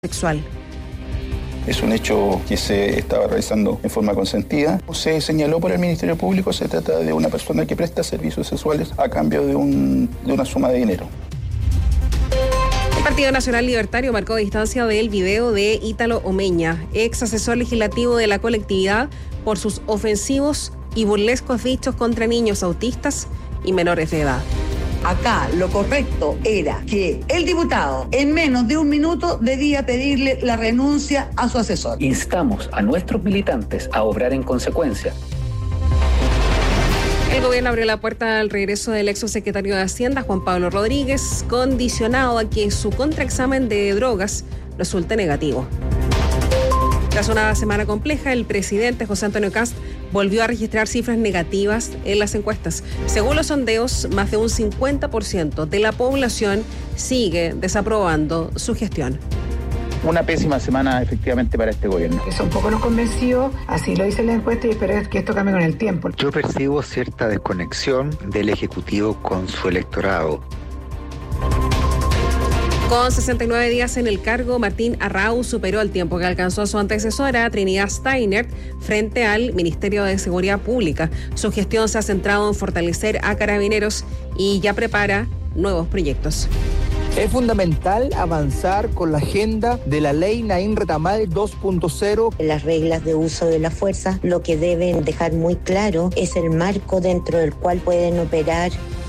sexual. Es un hecho que se estaba realizando en forma consentida. Se señaló por el Ministerio Público, se trata de una persona que presta servicios sexuales a cambio de una suma de dinero. El Partido Nacional Libertario marcó distancia del video de Ítalo Omeña, ex asesor legislativo de la colectividad, por sus ofensivos y burlescos dichos contra niños autistas y menores de edad. Acá lo correcto era que el diputado en menos de un minuto debía pedirle la renuncia a su asesor. Instamos a nuestros militantes a obrar en consecuencia. El gobierno abrió la puerta al regreso del ex secretario de Hacienda, Juan Pablo Rodríguez, condicionado a que su contraexamen de drogas resulte negativo. Tras una semana compleja, el presidente José Antonio Kast volvió a registrar cifras negativas en las encuestas. Según los sondeos, más de un 50% de la población sigue desaprobando su gestión. Una pésima semana efectivamente para este gobierno. Eso un poco nos convenció, así lo dice la encuesta y espero que esto cambie con el tiempo. Yo percibo cierta desconexión del Ejecutivo con su electorado. Con 69 días en el cargo, Martín Arrau superó el tiempo que alcanzó su antecesora, Trinidad Steiner, frente al Ministerio de Seguridad Pública. Su gestión se ha centrado en fortalecer a Carabineros y ya prepara nuevos proyectos. Es fundamental avanzar con la agenda de la ley Naín Retamal 2.0. Las reglas de uso de la fuerza, lo que deben dejar muy claro es el marco dentro del cual pueden operar.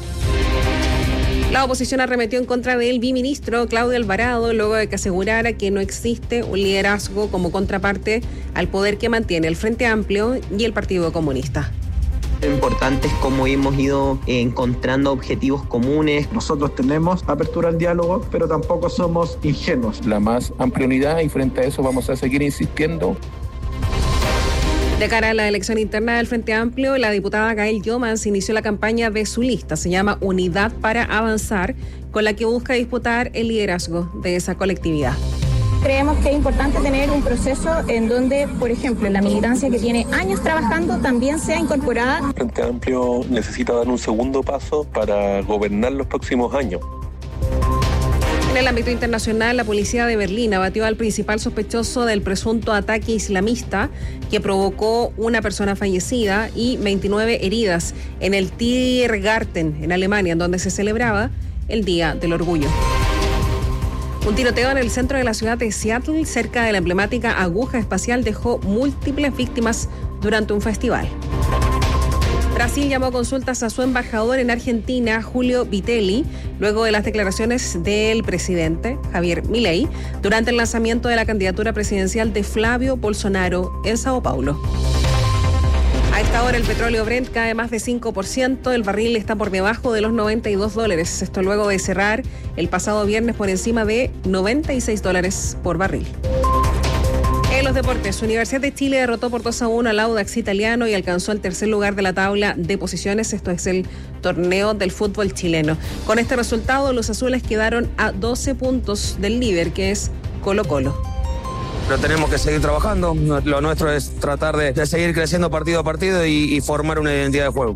La oposición arremetió en contra del biministro Claudio Alvarado luego de que asegurara que no existe un liderazgo como contraparte al poder que mantiene el Frente Amplio y el Partido Comunista. Lo importante es cómo hemos ido encontrando objetivos comunes. Nosotros tenemos apertura al diálogo, pero tampoco somos ingenuos. La más amplia unidad y frente a eso vamos a seguir insistiendo. De cara a la elección interna del Frente Amplio, la diputada Gael Yomans inició la campaña de su lista. Se llama Unidad para Avanzar, con la que busca disputar el liderazgo de esa colectividad. Creemos que es importante tener un proceso en donde, por ejemplo, la militancia que tiene años trabajando también sea incorporada. El Frente Amplio necesita dar un segundo paso para gobernar los próximos años. En el ámbito internacional, la policía de Berlín abatió al principal sospechoso del presunto ataque islamista que provocó una persona fallecida y 29 heridas en el Tiergarten, en Alemania, donde se celebraba el Día del Orgullo. Un tiroteo en el centro de la ciudad de Seattle, cerca de la emblemática aguja espacial, dejó múltiples víctimas durante un festival. Brasil llamó a consultas a su embajador en Argentina, Julio Vitelli, luego de las declaraciones del presidente, Javier Milei, durante el lanzamiento de la candidatura presidencial de Flavio Bolsonaro en Sao Paulo. A esta hora el petróleo Brent cae más de 5%, el barril está por debajo de los $92. Esto luego de cerrar el pasado viernes por encima de $96 por barril. En los deportes, Universidad de Chile derrotó por 2-1 al Audax italiano y alcanzó el tercer lugar de la tabla de posiciones. Esto es el torneo del fútbol chileno. Con este resultado, los azules quedaron a 12 puntos del líder, que es Colo-Colo. Pero tenemos que seguir trabajando. Lo nuestro es tratar de seguir creciendo partido a partido y formar una identidad de juego.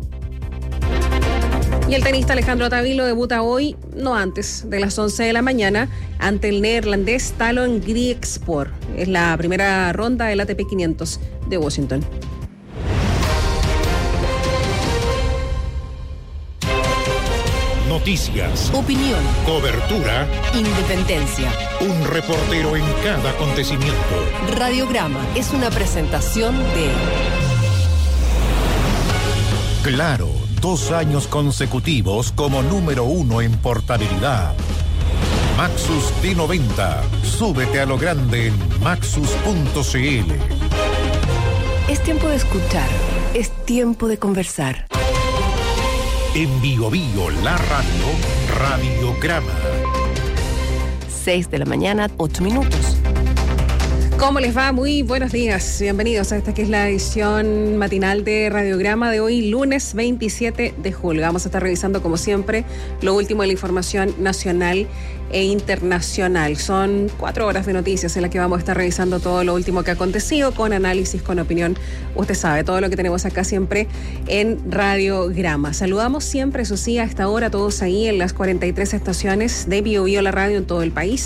Y el tenista Alejandro Tavilo debuta hoy, no antes de las 11 de la mañana, ante el neerlandés Talon Griekspoor. Es la primera ronda del ATP 500 de Washington. Noticias, opinión, cobertura, independencia. Un reportero en cada acontecimiento. Radiograma es una presentación de Claro, 2 años consecutivos como número 1 en portabilidad. Maxus D90. Súbete a lo grande en maxus.cl. Es tiempo de escuchar, es tiempo de conversar. En Bio Bio, la radio, Radiograma. 6 de la mañana, 8 minutos. ¿Cómo les va? Muy buenos días. Bienvenidos a esta que es la edición matinal de Radiograma de hoy, lunes 27 de julio. Vamos a estar revisando, como siempre, lo último de la información nacional e internacional. Son 4 horas de noticias en las que vamos a estar revisando todo lo último que ha acontecido, con análisis, con opinión. Usted sabe, todo lo que tenemos acá siempre en Radiograma. Saludamos siempre, eso sí, a esta hora, todos ahí en las 43 estaciones de Bio Bio, la radio en todo el país, que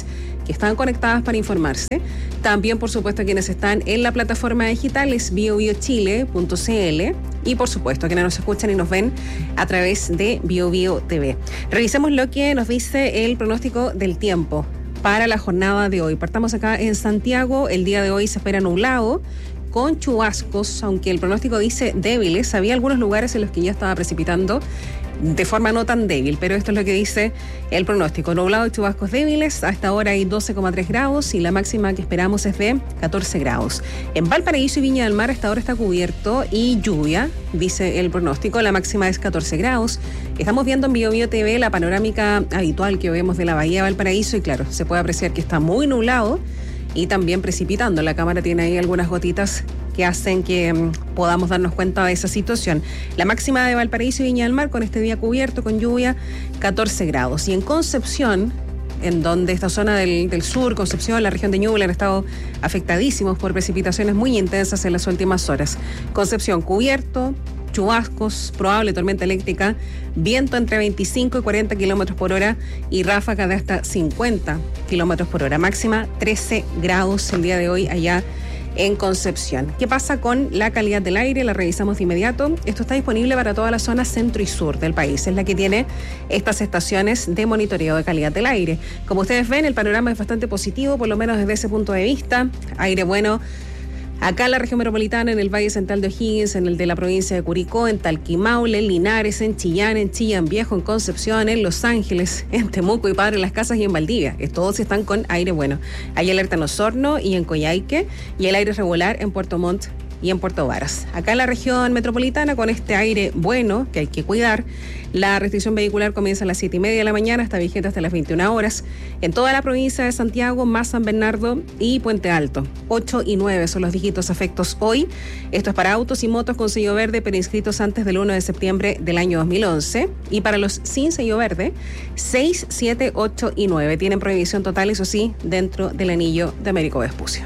que están conectadas para informarse. También, por supuesto, quienes están en la plataforma digital es biobiochile.cl y, por supuesto, quienes nos escuchan y nos ven a través de BioBio TV. Revisemos lo que nos dice el pronóstico del tiempo para la jornada de hoy. Partamos acá en Santiago. El día de hoy se espera nublado, con chubascos, aunque el pronóstico dice débiles. Había algunos lugares en los que ya estaba precipitando de forma no tan débil, pero esto es lo que dice el pronóstico. Nublado y chubascos débiles. Hasta ahora hay 12,3 grados y la máxima que esperamos es de 14 grados. En Valparaíso y Viña del Mar hasta ahora está cubierto y lluvia, dice el pronóstico. La máxima es 14 grados. Estamos viendo en BioBio TV la panorámica habitual que vemos de la bahía de Valparaíso y claro, se puede apreciar que está muy nublado y también precipitando. La cámara tiene ahí algunas gotitas que hacen que podamos darnos cuenta de esa situación. La máxima de Valparaíso y Viña del Mar con este día cubierto con lluvia, 14 grados. Y en Concepción, en donde esta zona del sur, Concepción, la región de Ñuble, han estado afectadísimos por precipitaciones muy intensas en las últimas horas. Concepción cubierto, chubascos, probable tormenta eléctrica, viento entre 25 y 40 kilómetros por hora y ráfaga de hasta 50 kilómetros por hora. Máxima 13 grados el día de hoy allá en Concepción. ¿Qué pasa con la calidad del aire? La revisamos de inmediato. Esto está disponible para toda la zona centro y sur del país. Es la que tiene estas estaciones de monitoreo de calidad del aire. Como ustedes ven, el panorama es bastante positivo, por lo menos desde ese punto de vista. Aire bueno acá en la región metropolitana, en el Valle Central de O'Higgins, en el de la provincia de Curicó, en Talquimaule, en Linares, en Chillán Viejo, en Concepción, en Los Ángeles, en Temuco y Padre Las Casas y en Valdivia. Todos están con aire bueno. Hay alerta en Osorno y en Coyhaique y el aire regular en Puerto Montt y en Puerto Varas. Acá en la región metropolitana, con este aire bueno que hay que cuidar, la restricción vehicular comienza a las 7:30 de la mañana, está vigente hasta las 21 horas. En toda la provincia de Santiago, más San Bernardo y Puente Alto. 8 y 9 son los dígitos afectos hoy. Esto es para autos y motos con sello verde, pero inscritos antes del 1 de septiembre del año 2011. Y para los sin sello verde, 6, 7, 8 y 9. Tienen prohibición total, eso sí, dentro del anillo de Américo Vespucio.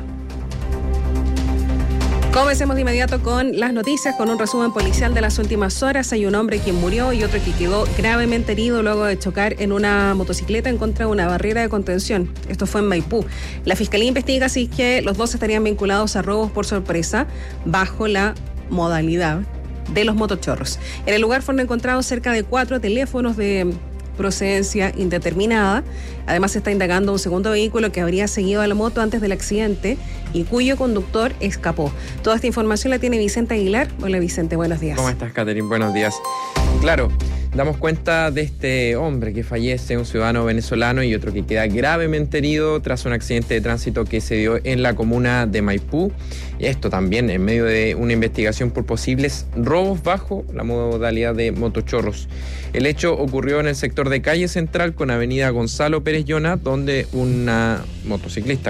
Comencemos de inmediato con las noticias, con un resumen policial de las últimas horas. Hay un hombre quien murió y otro que quedó gravemente herido luego de chocar en una motocicleta en contra de una barrera de contención. Esto fue en Maipú. La Fiscalía investiga si es que los dos estarían vinculados a robos por sorpresa bajo la modalidad de los motochorros. En el lugar fueron encontrados cerca de 4 teléfonos de procedencia indeterminada. Además, se está indagando un segundo vehículo que habría seguido a la moto antes del accidente y cuyo conductor escapó. Toda esta información la tiene Vicente Aguilar. Hola Vicente, buenos días. ¿Cómo estás, Catherine? Buenos días. Claro, damos cuenta de este hombre que fallece, un ciudadano venezolano, y otro que queda gravemente herido tras un accidente de tránsito que se dio en la comuna de Maipú. Esto también en medio de una investigación por posibles robos bajo la modalidad de motochorros. El hecho ocurrió en el sector de Calle Central con avenida Gonzalo Pérez Llona, donde una motocicleta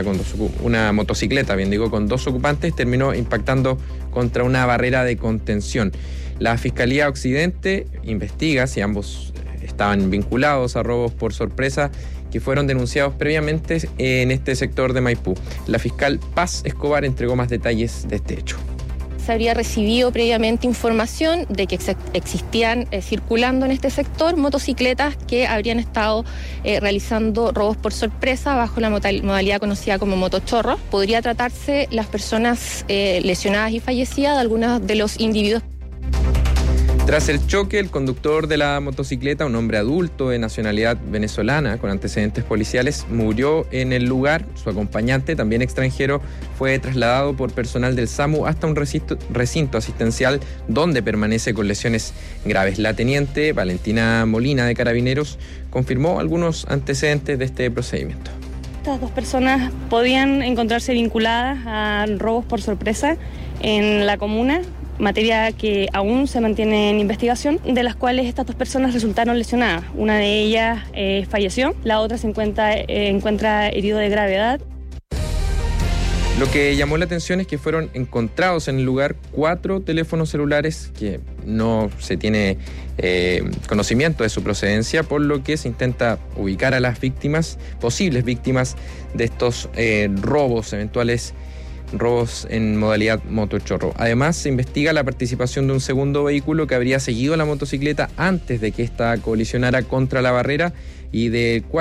con dos ocupantes terminó impactando contra una barrera de contención. La Fiscalía Occidente investiga si ambos estaban vinculados a robos por sorpresa que fueron denunciados previamente en este sector de Maipú. La fiscal Paz Escobar entregó más detalles de este hecho. Se habría recibido previamente información de que existían circulando en este sector motocicletas que habrían estado realizando robos por sorpresa bajo la modalidad conocida como motochorro. Podría tratarse las personas lesionadas y fallecidas de algunos de los individuos. Tras el choque, el conductor de la motocicleta, un hombre adulto de nacionalidad venezolana con antecedentes policiales, murió en el lugar. Su acompañante, también extranjero, fue trasladado por personal del SAMU hasta un recinto asistencial donde permanece con lesiones graves. La teniente Valentina Molina de Carabineros confirmó algunos antecedentes de este procedimiento. Estas dos personas podían encontrarse vinculadas a robos por sorpresa en la comuna, materia que aún se mantiene en investigación, de las cuales estas dos personas resultaron lesionadas. Una de ellas falleció, la otra se encuentra herido de gravedad. Lo que llamó la atención es que fueron encontrados en el lugar 4 teléfonos celulares que no se tiene conocimiento de su procedencia, por lo que se intenta ubicar a las víctimas, posibles víctimas de estos eventuales robos en modalidad motochorro. Además, se investiga la participación de un segundo vehículo que habría seguido la motocicleta antes de que ésta colisionara contra la barrera y del cual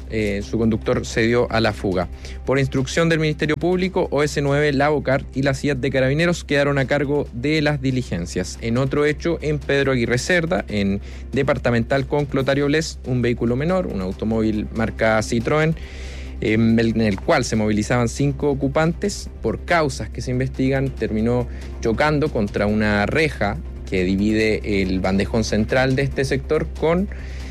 su conductor se dio a la fuga. Por instrucción del Ministerio Público, OS9, la Bocar y la CIAT de Carabineros quedaron a cargo de las diligencias. En otro hecho, en Pedro Aguirre Cerda, en Departamental con Clotario Bles, un vehículo menor, un automóvil marca Citroën, en el cual se movilizaban 5 ocupantes, por causas que se investigan, terminó chocando contra una reja que divide el bandejón central de este sector con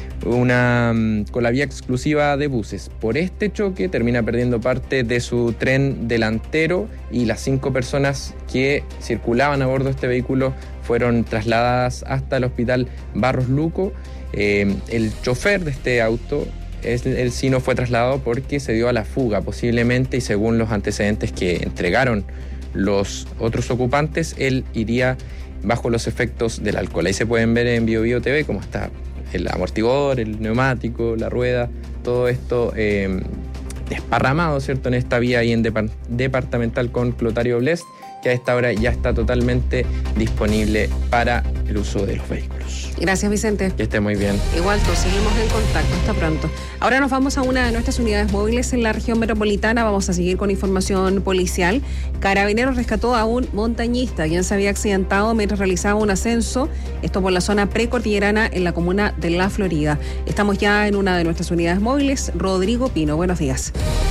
la vía exclusiva de buses. Por este choque termina perdiendo parte de su tren delantero y las 5 personas que circulaban a bordo de este vehículo fueron trasladadas hasta el hospital Barros Luco. El chofer de este auto, él sí no fue trasladado porque se dio a la fuga posiblemente, y según los antecedentes que entregaron los otros ocupantes, él iría bajo los efectos del alcohol. Ahí se pueden ver en BioBio TV cómo está el amortiguador, el neumático, la rueda, todo esto desparramado, ¿cierto?, en esta vía ahí en Departamental con Clotario Bles, que a esta hora ya está totalmente disponible para el uso de los vehículos. Gracias, Vicente. Que esté muy bien. Igual, todos seguimos en contacto. Hasta pronto. Ahora nos vamos a una de nuestras unidades móviles en la región metropolitana. Vamos a seguir con información policial. Carabineros rescató a un montañista quien se había accidentado mientras realizaba un ascenso, esto por la zona precordillerana en la comuna de La Florida. Estamos ya en una de nuestras unidades móviles. Rodrigo Pino, buenos días.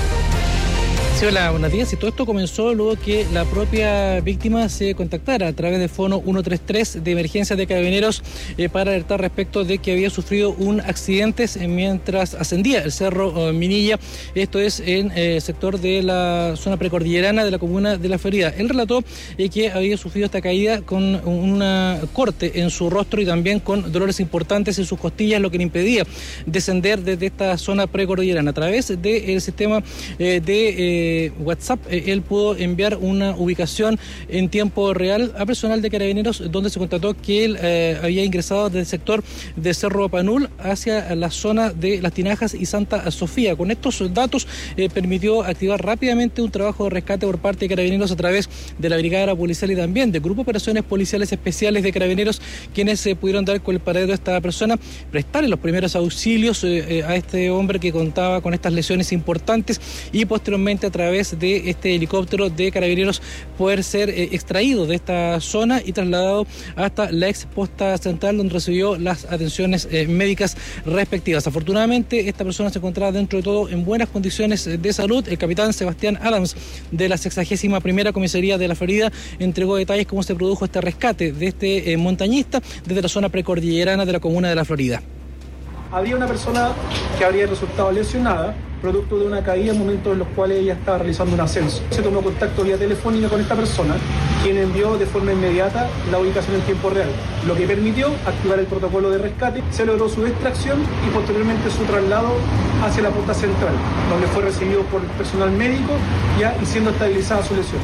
Sí, hola, buenos días. Y todo esto comenzó luego que la propia víctima se contactara a través del fono 133 de emergencias de Carabineros para alertar respecto de que había sufrido un accidente mientras ascendía el cerro Minilla. Esto es en el sector de la zona precordillerana de la comuna de La Florida. Él relató que había sufrido esta caída con un corte en su rostro y también con dolores importantes en sus costillas, lo que le impedía descender desde esta zona precordillerana. A través del sistema de WhatsApp, él pudo enviar una ubicación en tiempo real a personal de Carabineros, donde se constató que él había ingresado desde el sector de Cerro Panul hacia la zona de Las Tinajas y Santa Sofía. Con estos datos permitió activar rápidamente un trabajo de rescate por parte de Carabineros a través de la Brigada Policial y también del Grupo de Operaciones Policiales Especiales de Carabineros, quienes pudieron dar con el paradero de esta persona, prestarle los primeros auxilios a este hombre que contaba con estas lesiones importantes, y posteriormente a través de este helicóptero de Carabineros poder ser extraído de esta zona y trasladado hasta la ex posta central, donde recibió las atenciones médicas respectivas. Afortunadamente, esta persona se encontraba dentro de todo en buenas condiciones de salud. El capitán Sebastián Adams, de la 61ª Comisaría de La Florida, entregó detalles cómo se produjo este rescate de este montañista desde la zona precordillerana de la comuna de La Florida. Había una persona que habría resultado lesionada producto de una caída en momentos en los cuales ella estaba realizando un ascenso. Se tomó contacto vía telefónica con esta persona, quien envió de forma inmediata la ubicación en tiempo real, lo que permitió activar el protocolo de rescate. Se logró su extracción y posteriormente su traslado hacia la posta central, donde fue recibido por el personal médico y siendo estabilizada su lesión.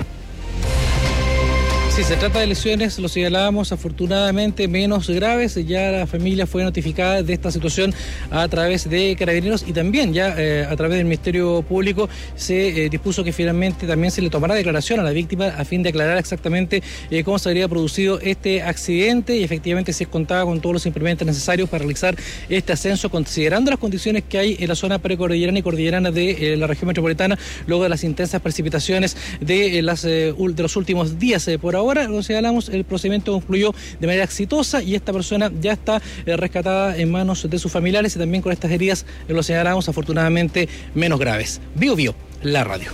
Si se trata de lesiones, lo señalábamos, afortunadamente menos graves. Ya la familia fue notificada de esta situación a través de Carabineros y también ya a través del Ministerio Público se dispuso que finalmente también se le tomará declaración a la víctima a fin de aclarar exactamente cómo se habría producido este accidente y efectivamente se contaba con todos los implementos necesarios para realizar este ascenso, considerando las condiciones que hay en la zona precordillerana y cordillerana de la región metropolitana luego de las intensas precipitaciones de los últimos días. Por ahora, lo señalamos, el procedimiento concluyó de manera exitosa y esta persona ya está rescatada en manos de sus familiares y también con estas heridas, lo señalamos, afortunadamente menos graves. BioBio, la radio.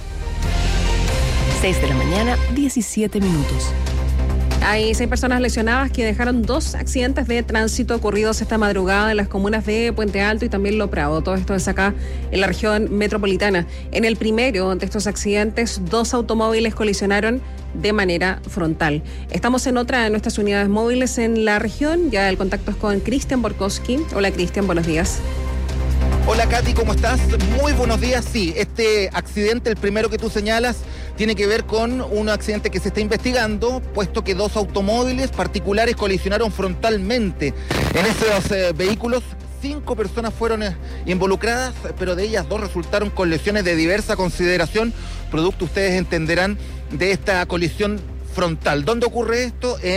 6 de la mañana, 17 minutos. Hay 6 personas lesionadas que dejaron 2 accidentes de tránsito ocurridos esta madrugada en las comunas de Puente Alto y también Lo Prado. Todo esto es acá en la región metropolitana. En el primero de estos accidentes, 2 automóviles colisionaron de manera frontal. Estamos en otra de nuestras unidades móviles en la región. Ya el contacto es con Cristian Borkowski. Hola, Cristian, buenos días. Hola, Katy, ¿cómo estás? Muy buenos días. Sí, este accidente, el primero que tú señalas, tiene que ver con un accidente que se está investigando, puesto que 2 automóviles particulares colisionaron frontalmente en esos vehículos. 5 personas fueron involucradas, pero de ellas 2 resultaron con lesiones de diversa consideración, producto, ustedes entenderán, de esta colisión frontal. ¿Dónde ocurre esto? En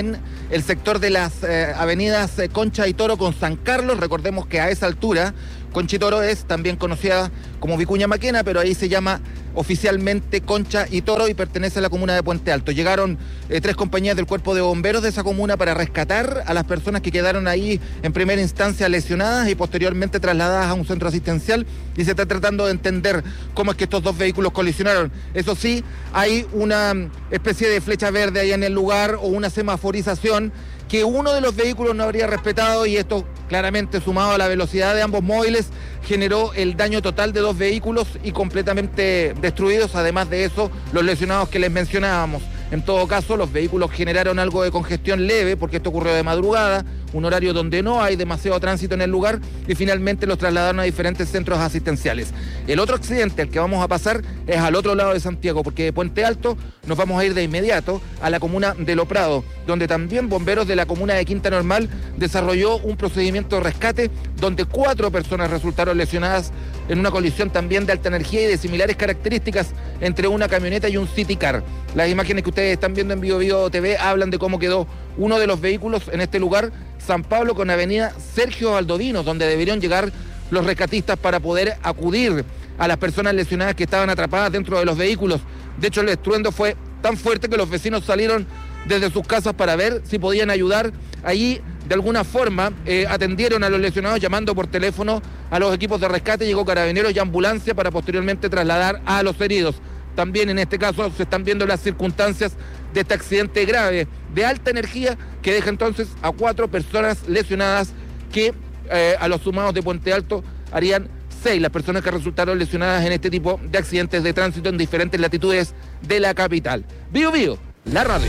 el sector de las avenidas Concha y Toro con San Carlos. Recordemos que a esa altura Concha y Toro es también conocida como Vicuña Maquena, pero ahí se llama oficialmente Concha y Toro y pertenece a la comuna de Puente Alto. Llegaron 3 compañías del cuerpo de bomberos de esa comuna para rescatar a las personas que quedaron ahí en primera instancia lesionadas y posteriormente trasladadas a un centro asistencial, y se está tratando de entender cómo es que estos 2 vehículos colisionaron. Eso sí, hay una especie de flecha verde ahí en el lugar o una semaforización que uno de los vehículos no habría respetado, y esto claramente sumado a la velocidad de ambos móviles generó el daño total de 2 vehículos y completamente destruidos. Además de eso, los lesionados que les mencionábamos. En todo caso, los vehículos generaron algo de congestión leve porque esto ocurrió de madrugada, un horario donde no hay demasiado tránsito en el lugar, y finalmente los trasladaron a diferentes centros asistenciales. El otro accidente al que vamos a pasar es al otro lado de Santiago, porque de Puente Alto nos vamos a ir de inmediato a la comuna de Lo Prado, donde también bomberos de la comuna de Quinta Normal desarrolló un procedimiento de rescate donde 4 personas resultaron lesionadas en una colisión también de alta energía y de similares características entre una camioneta y un City Car. Las imágenes que ustedes están viendo en Bio Bio TV hablan de cómo quedó uno de los vehículos en este lugar, San Pablo con avenida Sergio Valdovinos, donde deberían llegar los rescatistas para poder acudir a las personas lesionadas que estaban atrapadas dentro de los vehículos. De hecho, el estruendo fue tan fuerte que los vecinos salieron desde sus casas para ver si podían ayudar. Allí, de alguna forma, atendieron a los lesionados llamando por teléfono a los equipos de rescate. Llegó Carabineros y ambulancia para posteriormente trasladar a los heridos. También en este caso se están viendo las circunstancias de este accidente grave de alta energía que deja entonces a 4 personas lesionadas, que a los sumados de Puente Alto harían 6 las personas que resultaron lesionadas en este tipo de accidentes de tránsito en diferentes latitudes de la capital. Bio Bio, la radio.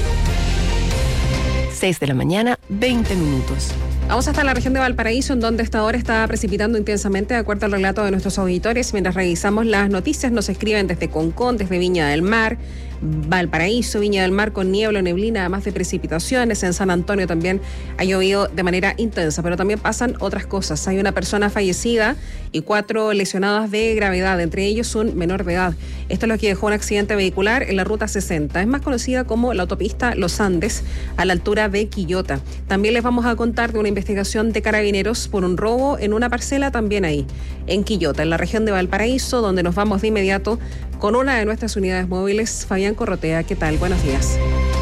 6 de la mañana, 20 minutos. Vamos hasta la región de Valparaíso, en donde esta hora está precipitando intensamente, de acuerdo al relato de nuestros auditores. Mientras revisamos las noticias, nos escriben desde Concón, desde Viña del Mar, Valparaíso, Viña del Mar con niebla o neblina, además de precipitaciones. En San Antonio también ha llovido de manera intensa, pero también pasan otras cosas. Hay una persona fallecida y 4 lesionadas de gravedad, entre ellos un menor de edad. Esto es lo que dejó un accidente vehicular en la ruta 60. Es más conocida como la autopista Los Andes, a la altura de Quillota. También les vamos a contar de una investigación de Carabineros por un robo en una parcela también ahí, en Quillota, en la región de Valparaíso, donde nos vamos de inmediato con una de nuestras unidades móviles. Fabián Corrotea, ¿qué tal? Buenos días.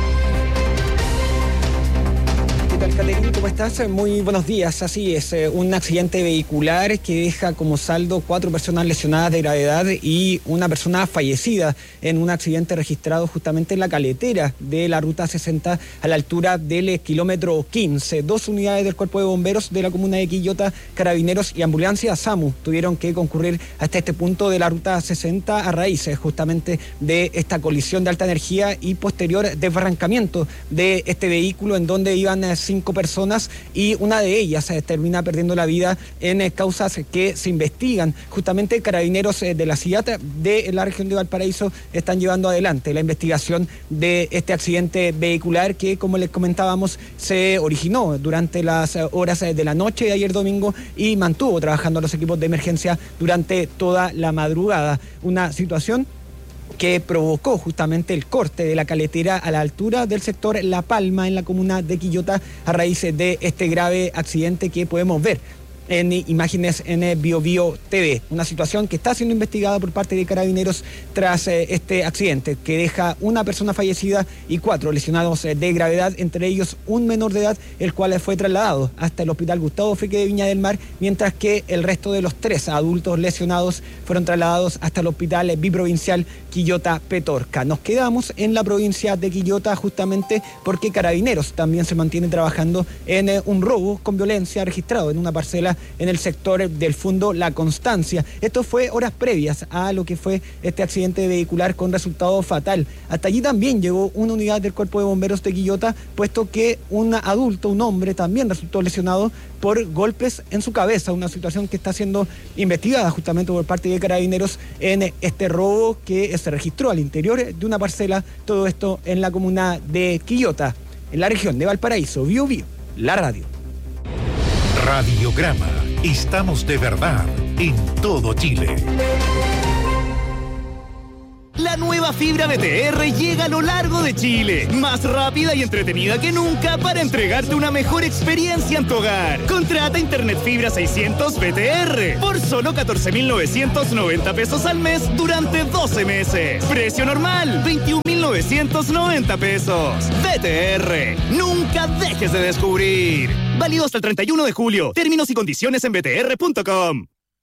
¿Qué tal, Caterina? ¿Cómo estás? Muy buenos días. Así es, un accidente vehicular que deja como saldo 4 personas lesionadas de gravedad y una persona fallecida en un accidente registrado justamente en la caletera de la ruta 60 a la altura del kilómetro 15. 2 unidades del Cuerpo de Bomberos de la comuna de Quillota, Carabineros y ambulancia SAMU tuvieron que concurrir hasta este punto de la ruta 60 a raíz justamente de esta colisión de alta energía y posterior desbarrancamiento de este vehículo, en donde iban 5 personas y una de ellas termina perdiendo la vida en causas que se investigan. Justamente Carabineros de la ciudad de la región de Valparaíso están llevando adelante la investigación de este accidente vehicular que, como les comentábamos, se originó durante las horas de la noche de ayer domingo y mantuvo trabajando los equipos de emergencia durante toda la madrugada. Una situación que provocó justamente el corte de la caletera a la altura del sector La Palma en la comuna de Quillota a raíz de este grave accidente que podemos ver en imágenes en Bio Bio TV. Una situación que está siendo investigada por parte de Carabineros tras este accidente que deja una persona fallecida y 4 lesionados de gravedad, entre ellos un menor de edad, el cual fue trasladado hasta el Hospital Gustavo Fricke de Viña del Mar, mientras que el resto de los 3 adultos lesionados fueron trasladados hasta el Hospital Biprovincial Quillota Petorca. Nos quedamos en la provincia de Quillota justamente porque Carabineros también se mantiene trabajando en un robo con violencia registrado en una parcela en el sector del Fundo La Constancia. Esto fue horas previas a lo que fue este accidente vehicular con resultado fatal. Hasta allí también llegó una unidad del Cuerpo de Bomberos de Quillota, puesto que un adulto, un hombre, también resultó lesionado por golpes en su cabeza, una situación que está siendo investigada justamente por parte de Carabineros en este robo que se registró al interior de una parcela, todo esto en la comuna de Quillota, en la región de Valparaíso. Bio Bio, la radio. Radiograma. Estamos de verdad en todo Chile. La nueva fibra BTR llega a lo largo de Chile. Más rápida y entretenida que nunca para entregarte una mejor experiencia en tu hogar. Contrata Internet Fibra 600 BTR por solo 14.990 pesos al mes durante 12 meses. Precio normal, 21.990 pesos. BTR, nunca dejes de descubrir. Válido hasta el 31 de julio. Términos y condiciones en btr.com.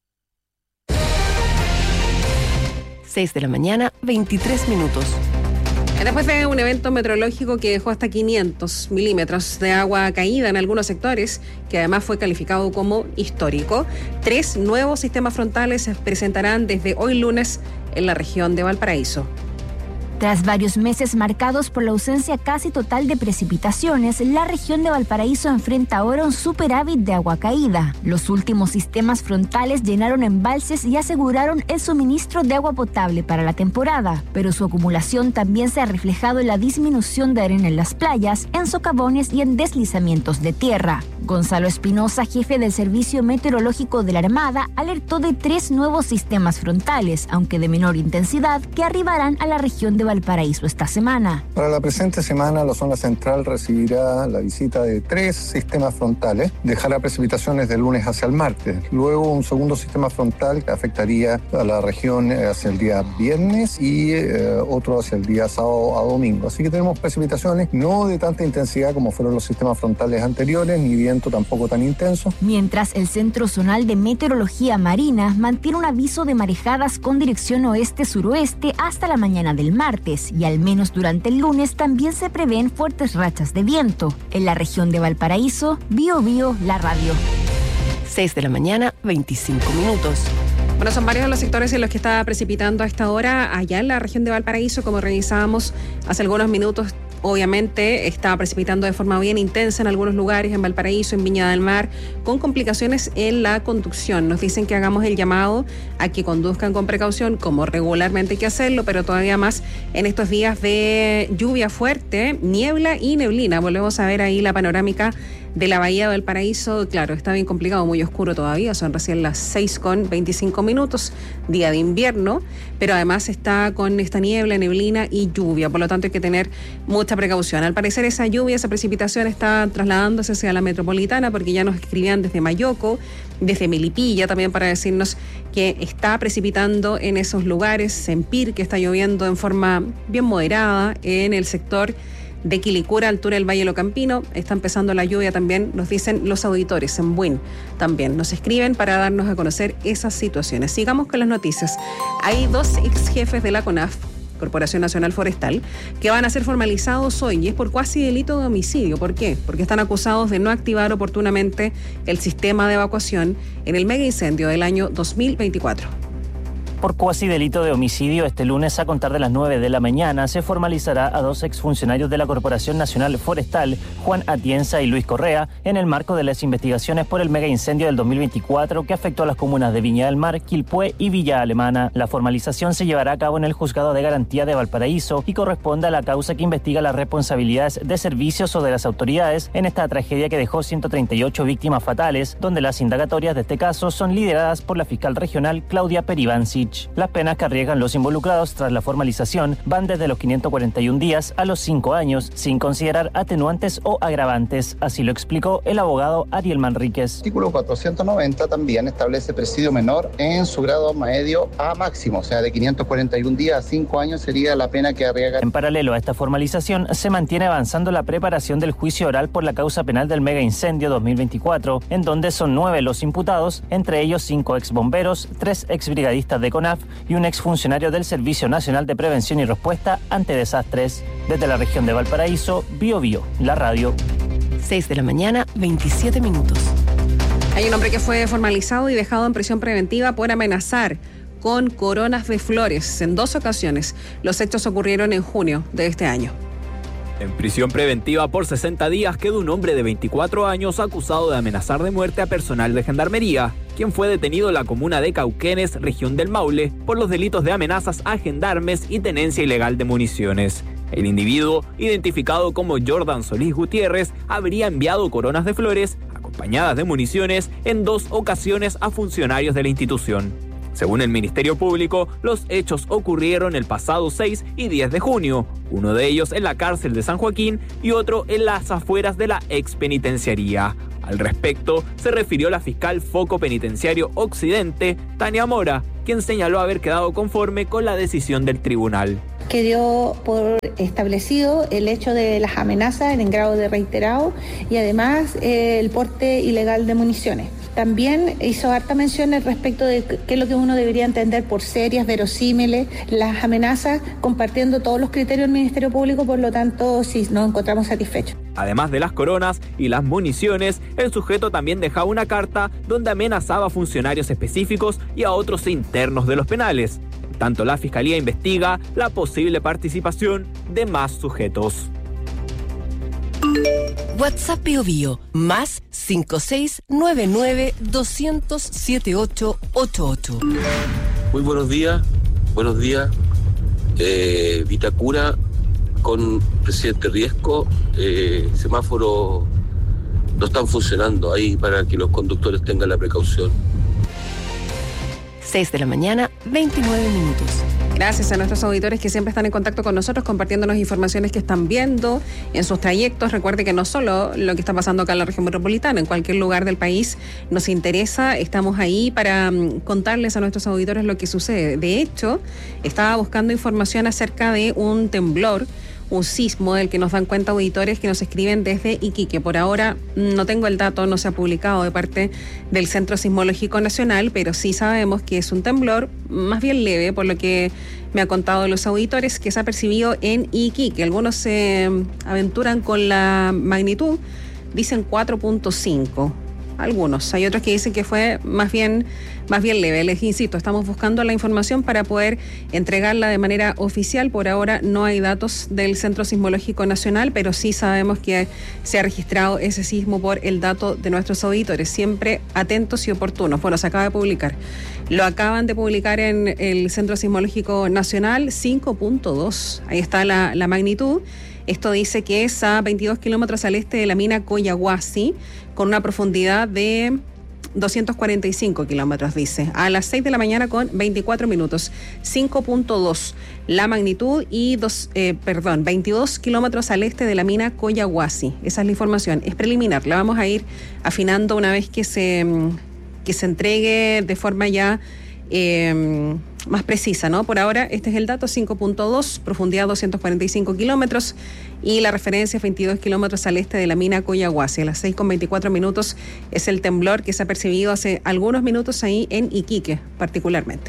6 de la mañana, 23 minutos. Después de un evento meteorológico que dejó hasta 500 milímetros de agua caída en algunos sectores, que además fue calificado como histórico, 3 nuevos sistemas frontales se presentarán desde hoy lunes en la región de Valparaíso. Tras varios meses marcados por la ausencia casi total de precipitaciones, la región de Valparaíso enfrenta ahora un superávit de agua caída. Los últimos sistemas frontales llenaron embalses y aseguraron el suministro de agua potable para la temporada, pero su acumulación también se ha reflejado en la disminución de arena en las playas, en socavones y en deslizamientos de tierra. Gonzalo Espinosa, jefe del Servicio Meteorológico de la Armada, alertó de 3 nuevos sistemas frontales, aunque de menor intensidad, que arribarán a la región de Valparaíso esta semana. Para la presente semana, la zona central recibirá la visita de 3 sistemas frontales. Dejará precipitaciones de lunes hacia el martes. Luego, un segundo sistema frontal que afectaría a la región hacia el día viernes y otro hacia el día sábado a domingo. Así que tenemos precipitaciones no de tanta intensidad como fueron los sistemas frontales anteriores, ni viento tampoco tan intenso. Mientras el Centro Zonal de Meteorología Marina mantiene un aviso de marejadas con dirección oeste-suroeste hasta la mañana del martes, y al menos durante el lunes también se prevén fuertes rachas de viento. En la región de Valparaíso, Bío Bío, la radio. 6 de la mañana, 25 minutos. Bueno, son varios los sectores en los que está precipitando a esta hora allá en la región de Valparaíso, como revisábamos hace algunos minutos. Obviamente está precipitando de forma bien intensa en algunos lugares, en Valparaíso, en Viña del Mar, con complicaciones en la conducción. Nos dicen que hagamos el llamado a que conduzcan con precaución, como regularmente hay que hacerlo, pero todavía más en estos días de lluvia fuerte, niebla y neblina. Volvemos a ver ahí la panorámica de la Bahía de Valparaíso. Claro, está bien complicado, muy oscuro todavía, son recién las 6:25, día de invierno, pero además está con esta niebla, neblina y lluvia, por lo tanto hay que tener mucha precaución. Al parecer esa lluvia, esa precipitación está trasladándose hacia la metropolitana, porque ya nos escribían desde Mayoco, desde Melipilla también, para decirnos que está precipitando en esos lugares, en Pirque está lloviendo en forma bien moderada, en el sector de Quilicura, altura del Valle Locampino, está empezando la lluvia también, nos dicen los auditores, en Buin también nos escriben para darnos a conocer esas situaciones. Sigamos con las noticias. Hay 2 ex jefes de la CONAF, Corporación Nacional Forestal, que van a ser formalizados hoy, y es por cuasi delito de homicidio. ¿Por qué? Porque están acusados de no activar oportunamente el sistema de evacuación en el mega incendio del año 2024. Por cuasi delito de homicidio, este lunes a contar de las 9 de la mañana se formalizará a 2 exfuncionarios de la Corporación Nacional Forestal, Juan Atienza y Luis Correa, en el marco de las investigaciones por el mega incendio del 2024 que afectó a las comunas de Viña del Mar, Quilpué y Villa Alemana. La formalización se llevará a cabo en el Juzgado de Garantía de Valparaíso y corresponde a la causa que investiga las responsabilidades de servicios o de las autoridades en esta tragedia que dejó 138 víctimas fatales, donde las indagatorias de este caso son lideradas por la fiscal regional Claudia Peribanci. Las penas que arriesgan los involucrados tras la formalización van desde los 541 días a los 5 años, sin considerar atenuantes o agravantes. Así lo explicó el abogado Ariel Manríquez. El artículo 490 también establece presidio menor en su grado medio a máximo, o sea, de 541 días a 5 años sería la pena que arriesga. En paralelo a esta formalización, se mantiene avanzando la preparación del juicio oral por la causa penal del mega incendio 2024, en donde son 9 los imputados, entre ellos 5 exbomberos, 3 exbrigadistas de CONAF y un exfuncionario del Servicio Nacional de Prevención y Respuesta ante Desastres. Desde la región de Valparaíso, Bío Bío, la radio. 6 de la mañana, 27 minutos. Hay un hombre que fue formalizado y dejado en prisión preventiva por amenazar con coronas de flores en 2 ocasiones. Los hechos ocurrieron en junio de este año. En prisión preventiva por 60 días quedó un hombre de 24 años acusado de amenazar de muerte a personal de gendarmería, quien fue detenido en la comuna de Cauquenes, región del Maule, por los delitos de amenazas a gendarmes y tenencia ilegal de municiones. El individuo, identificado como Jordan Solís Gutiérrez, habría enviado coronas de flores, acompañadas de municiones, en 2 ocasiones a funcionarios de la institución. Según el Ministerio Público, los hechos ocurrieron el pasado 6 y 10 de junio, uno de ellos en la cárcel de San Joaquín y otro en las afueras de la expenitenciaría. Al respecto, se refirió la fiscal Foco Penitenciario Occidente, Tania Mora, quien señaló haber quedado conforme con la decisión del tribunal. Que dio por establecido el hecho de las amenazas en grado de reiterado y además el porte ilegal de municiones. También hizo harta mención al respecto de qué es lo que uno debería entender por serias, verosímiles, las amenazas, compartiendo todos los criterios del Ministerio Público, por lo tanto, sí, nos encontramos satisfechos. Además de las coronas y las municiones, el sujeto también dejaba una carta donde amenazaba a funcionarios específicos y a otros internos de los penales. Tanto la Fiscalía investiga la posible participación de más sujetos. WhatsApp Bio Bio, más 5699-200-7888. Muy buenos días. Vitacura con Presidente Riesco, semáforos no están funcionando ahí para que los conductores tengan la precaución. 6 de la mañana, 29 minutos. Gracias a nuestros auditores que siempre están en contacto con nosotros, compartiéndonos informaciones que están viendo en sus trayectos. Recuerde que no solo lo que está pasando acá en la región metropolitana, en cualquier lugar del país nos interesa. Estamos ahí para contarles a nuestros auditores lo que sucede. De hecho, estaba buscando información acerca de un temblor, un sismo del que nos dan cuenta auditores que nos escriben desde Iquique. Por ahora no tengo el dato, no se ha publicado de parte del Centro Sismológico Nacional, pero sí sabemos que es un temblor más bien leve, por lo que me ha contado los auditores, que se ha percibido en Iquique. Algunos se aventuran con la magnitud, dicen 4.5. Algunos, hay otros que dicen que fue más bien leve. Les insisto, estamos buscando la información para poder entregarla de manera oficial. Por ahora no hay datos del Centro Sismológico Nacional, pero sí sabemos que se ha registrado ese sismo por el dato de nuestros auditores, siempre atentos y oportunos. Bueno, se acaba de publicar. Lo acaban de publicar en el Centro Sismológico Nacional, 5.2. Ahí está la magnitud. Esto dice que es a 22 kilómetros al este de la mina Coyahuasi, con una profundidad de 245 kilómetros, dice. A las 6 de la mañana con 24 minutos. 5.2 la magnitud y 22 kilómetros al este de la mina Coyahuasi. Esa es la información. Es preliminar. La vamos a ir afinando una vez que se entregue de forma ya más precisa, ¿no? Por ahora, este es el dato, 5.2, profundidad 245 kilómetros y la referencia 22 kilómetros al este de la mina Coyahuasi. A las 6:24 minutos es el temblor que se ha percibido hace algunos minutos ahí en Iquique, particularmente.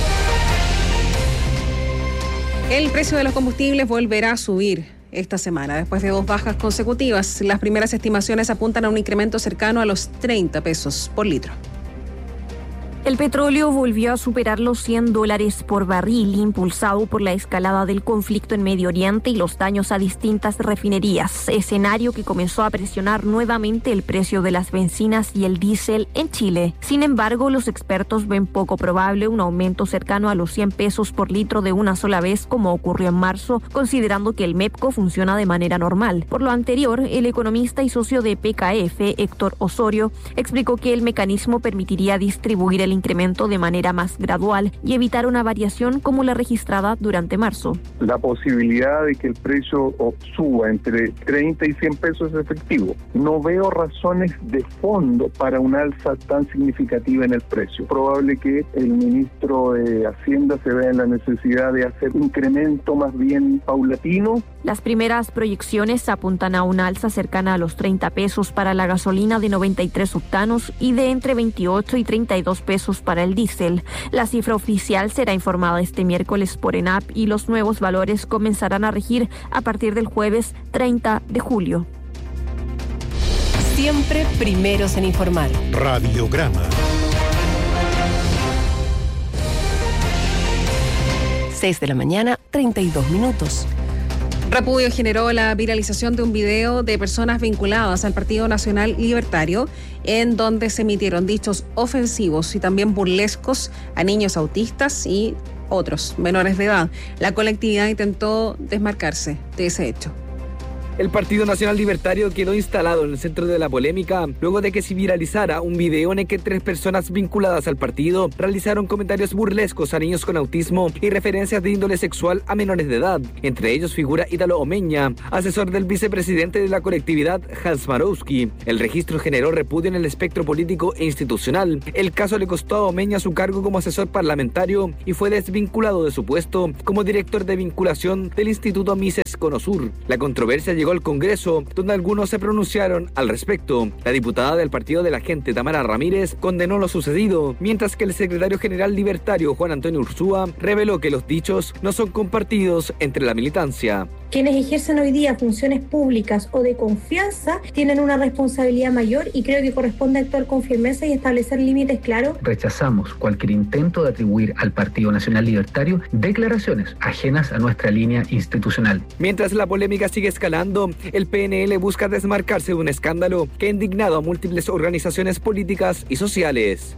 El precio de los combustibles volverá a subir esta semana, después de 2 bajas consecutivas. Las primeras estimaciones apuntan a un incremento cercano a los 30 pesos por litro. El petróleo volvió a superar los $100 por barril, impulsado por la escalada del conflicto en Medio Oriente y los daños a distintas refinerías, escenario que comenzó a presionar nuevamente el precio de las bencinas y el diésel en Chile. Sin embargo, los expertos ven poco probable un aumento cercano a los 100 pesos por litro de una sola vez, como ocurrió en marzo, considerando que el MEPCO funciona de manera normal. Por lo anterior, el economista y socio de PKF, Héctor Osorio, explicó que el mecanismo permitiría distribuir el incremento de manera más gradual y evitar una variación como la registrada durante marzo. La posibilidad de que el precio suba entre 30 y 100 pesos es efectivo. No veo razones de fondo para una alza tan significativa en el precio. Probable que el ministro de Hacienda se vea en la necesidad de hacer un incremento más bien paulatino. Las primeras proyecciones apuntan a una alza cercana a los 30 pesos para la gasolina de 93 octanos y de entre 28 y 32 pesos para el diésel. La cifra oficial será informada este miércoles por ENAP y los nuevos valores comenzarán a regir a partir del jueves 30 de julio. Siempre primeros en informar. Radiograma. 6 de la mañana, 32 minutos. Repudio generó la viralización de un video de personas vinculadas al Partido Nacional Libertario, en donde se emitieron dichos ofensivos y también burlescos a niños autistas y otros menores de edad. La colectividad intentó desmarcarse de ese hecho. El Partido Nacional Libertario quedó instalado en el centro de la polémica luego de que se viralizara un video en el que 3 personas vinculadas al partido realizaron comentarios burlescos a niños con autismo y referencias de índole sexual a menores de edad. Entre ellos figura Ítalo Omeña, asesor del vicepresidente de la colectividad, Hans Marowski. El registro generó repudio en el espectro político e institucional. El caso le costó a Omeña su cargo como asesor parlamentario y fue desvinculado de su puesto como director de vinculación del Instituto Mises Conosur. La controversia llegó al Congreso, donde algunos se pronunciaron al respecto. La diputada del Partido de la Gente, Tamara Ramírez, condenó lo sucedido, mientras que el secretario general libertario, Juan Antonio Ursúa, reveló que los dichos no son compartidos entre la militancia. Quienes ejercen hoy día funciones públicas o de confianza tienen una responsabilidad mayor y creo que corresponde actuar con firmeza y establecer límites claros. Rechazamos cualquier intento de atribuir al Partido Nacional Libertario declaraciones ajenas a nuestra línea institucional. Mientras la polémica sigue escalando, el PNL busca desmarcarse de un escándalo que ha indignado a múltiples organizaciones políticas y sociales.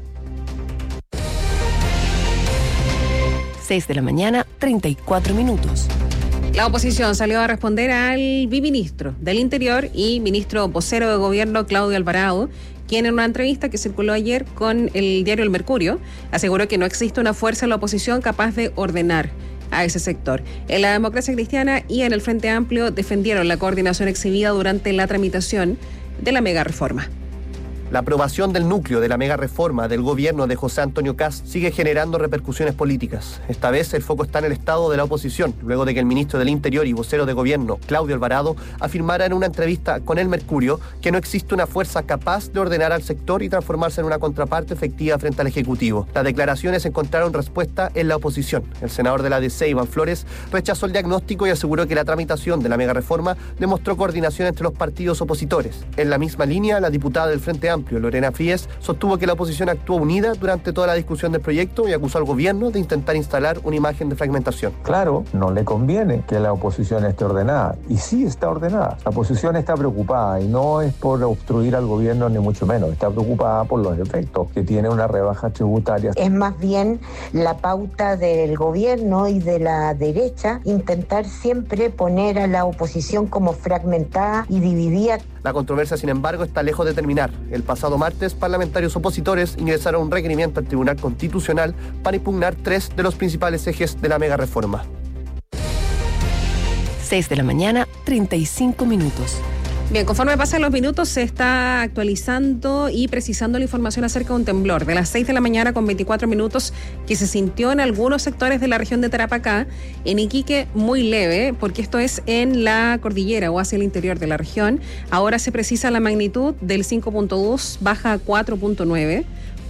6 de la mañana, 34 minutos. La oposición salió a responder al viceministro del Interior y ministro vocero de Gobierno, Claudio Alvarado, quien en una entrevista que circuló ayer con el diario El Mercurio, aseguró que no existe una fuerza en la oposición capaz de ordenar a ese sector. En la Democracia Cristiana y en el Frente Amplio defendieron la coordinación exhibida durante la tramitación de la mega reforma. La aprobación del núcleo de la mega reforma del gobierno de José Antonio Kast sigue generando repercusiones políticas. Esta vez el foco está en el estado de la oposición, luego de que el ministro del Interior y vocero de gobierno, Claudio Alvarado, afirmara en una entrevista con El Mercurio que no existe una fuerza capaz de ordenar al sector y transformarse en una contraparte efectiva frente al Ejecutivo. Las declaraciones encontraron respuesta en la oposición. El senador de la DC, Iván Flores, rechazó el diagnóstico y aseguró que la tramitación de la mega reforma demostró coordinación entre los partidos opositores. En la misma línea, la diputada del Frente Amplio, Lorena Fríes, sostuvo que la oposición actuó unida durante toda la discusión del proyecto y acusó al gobierno de intentar instalar una imagen de fragmentación. Claro, no le conviene que la oposición esté ordenada, y sí está ordenada. La oposición está preocupada y no es por obstruir al gobierno ni mucho menos, está preocupada por los efectos que tiene una rebaja tributaria. Es más bien la pauta del gobierno y de la derecha intentar siempre poner a la oposición como fragmentada y dividida. La controversia, sin embargo, está lejos de terminar. El pasado martes, parlamentarios opositores ingresaron un requerimiento al Tribunal Constitucional para impugnar 3 de los principales ejes de la mega reforma. 6 de la mañana, 35 minutos. Bien, conforme pasan los minutos se está actualizando y precisando la información acerca de un temblor de las 6 de la mañana con 24 minutos que se sintió en algunos sectores de la región de Tarapacá, en Iquique muy leve, porque esto es en la cordillera o hacia el interior de la región. Ahora se precisa la magnitud del 5.2, baja a 4.9,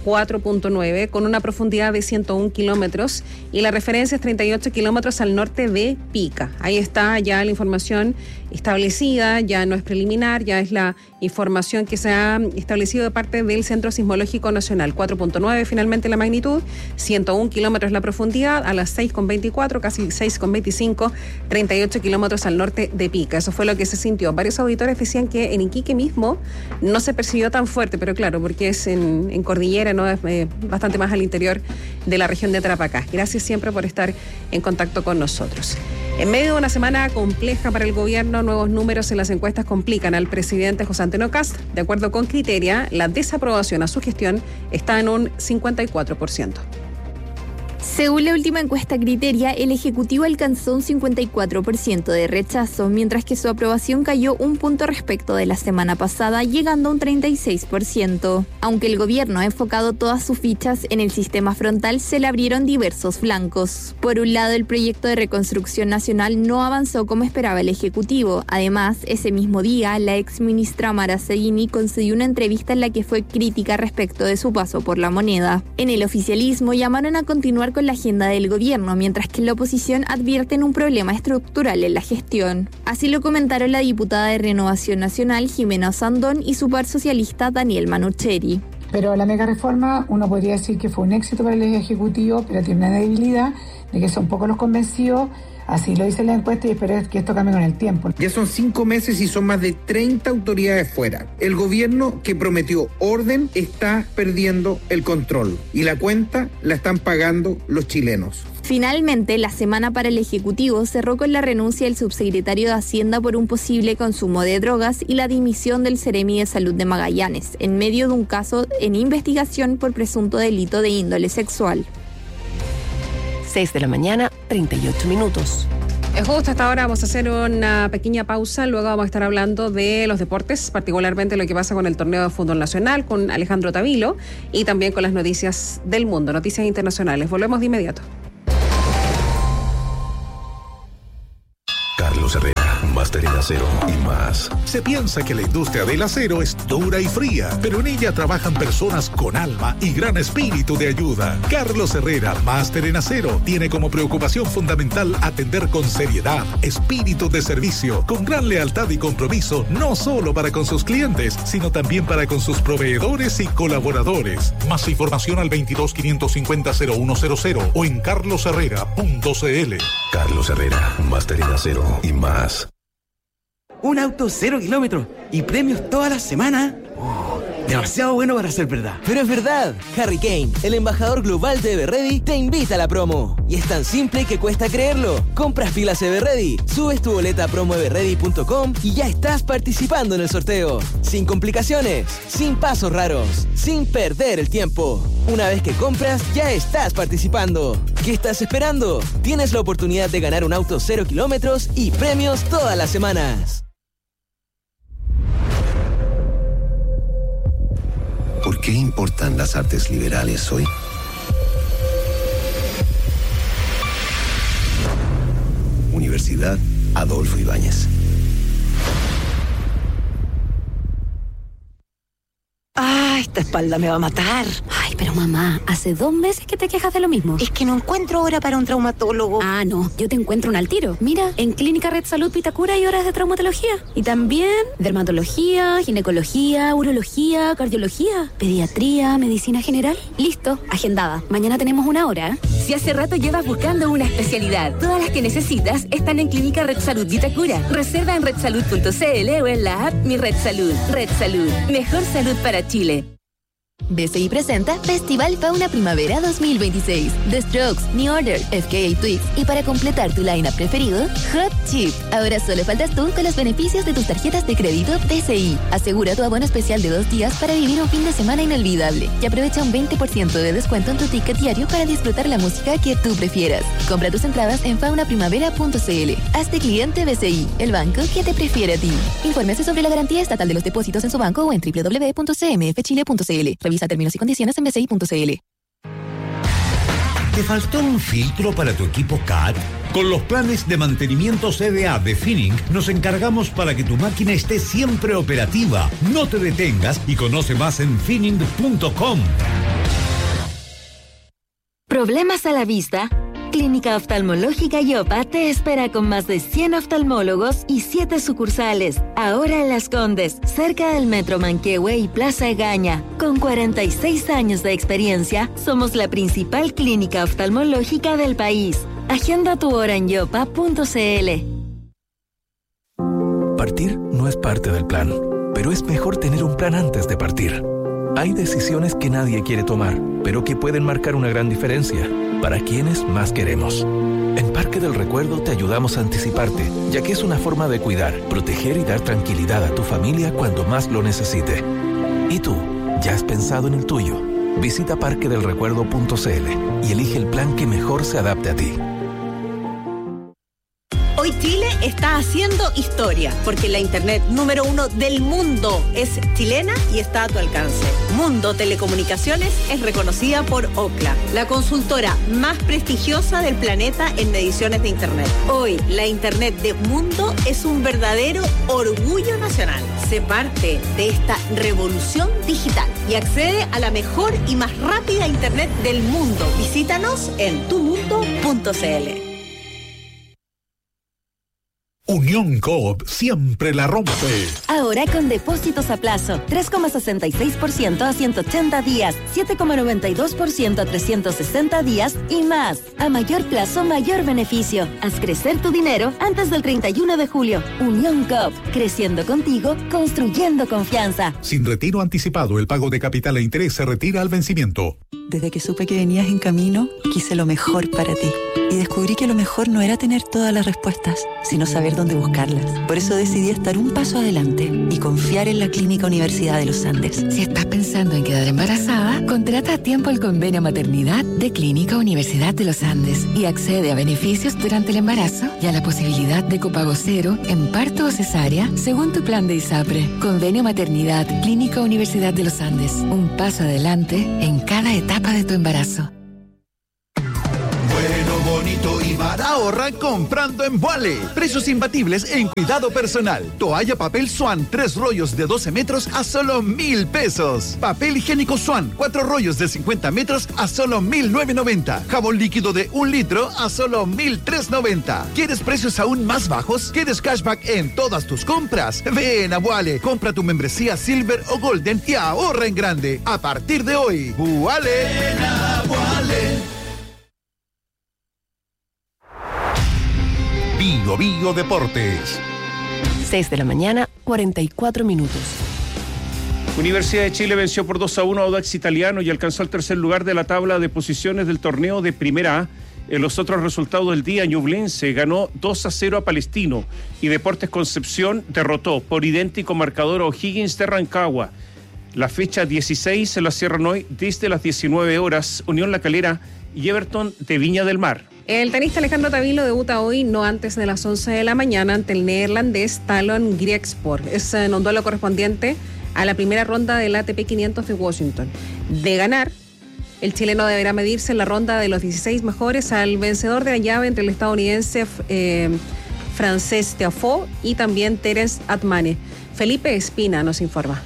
con una profundidad de 101 kilómetros y la referencia es 38 kilómetros al norte de Pica. Ahí está ya la información establecida, ya no es preliminar, ya es la información que se ha establecido de parte del Centro Sismológico Nacional. 4.9 finalmente la magnitud, 101 kilómetros la profundidad, a las 6.24, casi 6.25, 38 kilómetros al norte de Pica. Eso fue lo que se sintió. Varios auditores decían que en Iquique mismo no se percibió tan fuerte, pero claro, porque es en cordillera, no es bastante más al interior de la región de Tarapacá. Gracias siempre por estar en contacto con nosotros. En medio de una semana compleja para el gobierno, nuevos números en las encuestas complican al presidente José Antonio Kast. De acuerdo con Criteria, la desaprobación a su gestión está en un 54%. Según la última encuesta Criteria, el Ejecutivo alcanzó un 54% de rechazo, mientras que su aprobación cayó un punto respecto de la semana pasada, llegando a un 36%. Aunque el gobierno ha enfocado todas sus fichas en el sistema frontal, se le abrieron diversos flancos. Por un lado, el proyecto de reconstrucción nacional no avanzó como esperaba el Ejecutivo. Además, ese mismo día, la exministra Mara Seguini concedió una entrevista en la que fue crítica respecto de su paso por la moneda. En el oficialismo llamaron a continuar con la agenda del gobierno, mientras que la oposición advierten un problema estructural en la gestión. Así lo comentaron la diputada de Renovación Nacional, Jimena Osandón, y su par socialista, Daniel Manucheri. Pero la mega reforma, uno podría decir que fue un éxito para el Ejecutivo, pero tiene una debilidad de que son pocos los convencidos. Así lo dice la encuesta y espero que esto cambie con el tiempo. Ya son 5 meses y son más de 30 autoridades fuera. El gobierno que prometió orden está perdiendo el control y la cuenta la están pagando los chilenos. Finalmente, la semana para el Ejecutivo cerró con la renuncia del subsecretario de Hacienda por un posible consumo de drogas y la dimisión del Seremi de Salud de Magallanes, en medio de un caso en investigación por presunto delito de índole sexual. 6 de la mañana, 38 minutos. Justo hasta ahora vamos a hacer una pequeña pausa, luego vamos a estar hablando de los deportes, particularmente lo que pasa con el torneo de fútbol nacional, con Alejandro Tavilo y también con las noticias del mundo, noticias internacionales. Volvemos de inmediato. Carlos Herrera, máster en acero y más. Se piensa que la industria del acero es dura y fría, pero en ella trabajan personas con alma y gran espíritu de ayuda. Carlos Herrera, máster en acero, tiene como preocupación fundamental atender con seriedad, espíritu de servicio, con gran lealtad y compromiso, no solo para con sus clientes, sino también para con sus proveedores y colaboradores. Más información al 22-550-0100 o en carlosherrera.cl. Carlos Herrera, máster en acero y más. Un auto 0 kilómetros y premios toda la semana. Demasiado bueno para ser verdad. Pero es verdad. Harry Kane, el embajador global de Everready, te invita a la promo. Y es tan simple que cuesta creerlo. Compras pilas Everready, subes tu boleta a promoeverready.com y ya estás participando en el sorteo. Sin complicaciones, sin pasos raros, sin perder el tiempo. Una vez que compras, ya estás participando. ¿Qué estás esperando? Tienes la oportunidad de ganar un auto 0 kilómetros y premios todas las semanas. ¿Por qué importan las artes liberales hoy? Universidad Adolfo Ibáñez. ¡Ah, esta espalda me va a matar! Ay, pero mamá, hace 2 meses que te quejas de lo mismo. Es que no encuentro hora para un traumatólogo. Ah, no, yo te encuentro un al tiro. Mira, en Clínica Red Salud Vitacura hay horas de traumatología. Y también dermatología, ginecología, urología, cardiología, pediatría, medicina general. Listo, agendada. Mañana tenemos 1 hora. Si hace rato llevas buscando una especialidad, todas las que necesitas están en Clínica Red Salud Vitacura. Reserva en redsalud.cl o en la app Mi Red Salud. Red Salud, mejor salud para Chile. BCI presenta Festival Fauna Primavera 2026. The Strokes, New Order, FKA Twigs y para completar tu line-up preferido, Hot Chip. Ahora solo faltas tú con los beneficios de tus tarjetas de crédito BCI. Asegura tu abono especial de 2 días para vivir un fin de semana inolvidable y aprovecha un 20% de descuento en tu ticket diario para disfrutar la música que tú prefieras. Compra tus entradas en faunaprimavera.cl. Hazte cliente BCI, el banco que te prefiere a ti. Infórmese sobre la garantía estatal de los depósitos en su banco o en www.cmfchile.cl. Revisa términos y condiciones en bci.cl. ¿Te faltó un filtro para tu equipo CAT? Con los planes de mantenimiento CDA de Finning nos encargamos para que tu máquina esté siempre operativa. No te detengas y conoce más en finning.com. ¿Problemas a la vista? Clínica Oftalmológica Yopa te espera con más de 100 oftalmólogos y 7 sucursales. Ahora en Las Condes, cerca del Metro Manquehue y Plaza Egaña. Con 46 años de experiencia, somos la principal clínica oftalmológica del país. Agenda tu hora en yopa.cl. Partir no es parte del plan, pero es mejor tener un plan antes de partir. Hay decisiones que nadie quiere tomar, pero que pueden marcar una gran diferencia para quienes más queremos. En Parque del Recuerdo te ayudamos a anticiparte, ya que es una forma de cuidar, proteger y dar tranquilidad a tu familia cuando más lo necesite. ¿Y tú? ¿Ya has pensado en el tuyo? Visita parquedelrecuerdo.cl y elige el plan que mejor se adapte a ti. Hoy Chile está haciendo historia, porque la internet número 1 del mundo es chilena y está a tu alcance. Mundo Telecomunicaciones es reconocida por Ookla, la consultora más prestigiosa del planeta en mediciones de internet. Hoy, la internet de Mundo es un verdadero orgullo nacional. Sé parte de esta revolución digital y accede a la mejor y más rápida internet del mundo. Visítanos en tumundo.cl. Unión Coop siempre la rompe. Ahora con depósitos a plazo, 3,66% a 180 días, 7,92% a 360 días y más. A mayor plazo, mayor beneficio. Haz crecer tu dinero antes del 31 de julio. Unión Coop, creciendo contigo, construyendo confianza. Sin retiro anticipado, el pago de capital e interés se retira al vencimiento. Desde que supe que venías en camino, quise lo mejor para ti. Y descubrí que lo mejor no era tener todas las respuestas, sino saber dónde buscarlas. Por eso decidí estar un paso adelante y confiar en la Clínica Universidad de los Andes. Si estás pensando en quedar embarazada, contrata a tiempo el convenio maternidad de Clínica Universidad de los Andes y accede a beneficios durante el embarazo y a la posibilidad de copago cero en parto o cesárea según tu plan de ISAPRE. Convenio maternidad Clínica Universidad de los Andes. Un paso adelante en cada etapa de tu embarazo. Bonito y ahorra comprando en Vuale. Precios imbatibles en cuidado personal. Toalla papel Swan, 3 rollos de 12 metros a solo 1,000 pesos. Papel higiénico Swan, 4 rollos de 50 metros a solo 1,990. Jabón líquido de 1 litro a solo 1,390. ¿Quieres precios aún más bajos? ¿Quieres cashback en todas tus compras? Ven a Vuale, compra tu membresía Silver o Golden y ahorra en grande. A partir de hoy, Vuale. Ven a Vuale. Bio Deportes. 6 de la mañana, 44 minutos. Universidad de Chile venció por 2-1 a Audax Italiano y alcanzó el tercer lugar de la tabla de posiciones del torneo de Primera A. En los otros resultados del día, Ñublense ganó 2-0 a Palestino y Deportes Concepción derrotó por idéntico marcador a O'Higgins de Rancagua. La fecha 16 se la cierran hoy desde las 19 horas, Unión La Calera y Everton de Viña del Mar. El tenista Alejandro Tavilo debuta hoy no antes de las 11 de la mañana ante el neerlandés Talon Griekspor. Es en un duelo correspondiente a la primera ronda del ATP 500 de Washington. De ganar, el chileno deberá medirse en la ronda de los 16 mejores al vencedor de la llave entre el estadounidense Frances Tiafoe y también Terence Atmane. Felipe Espina nos informa.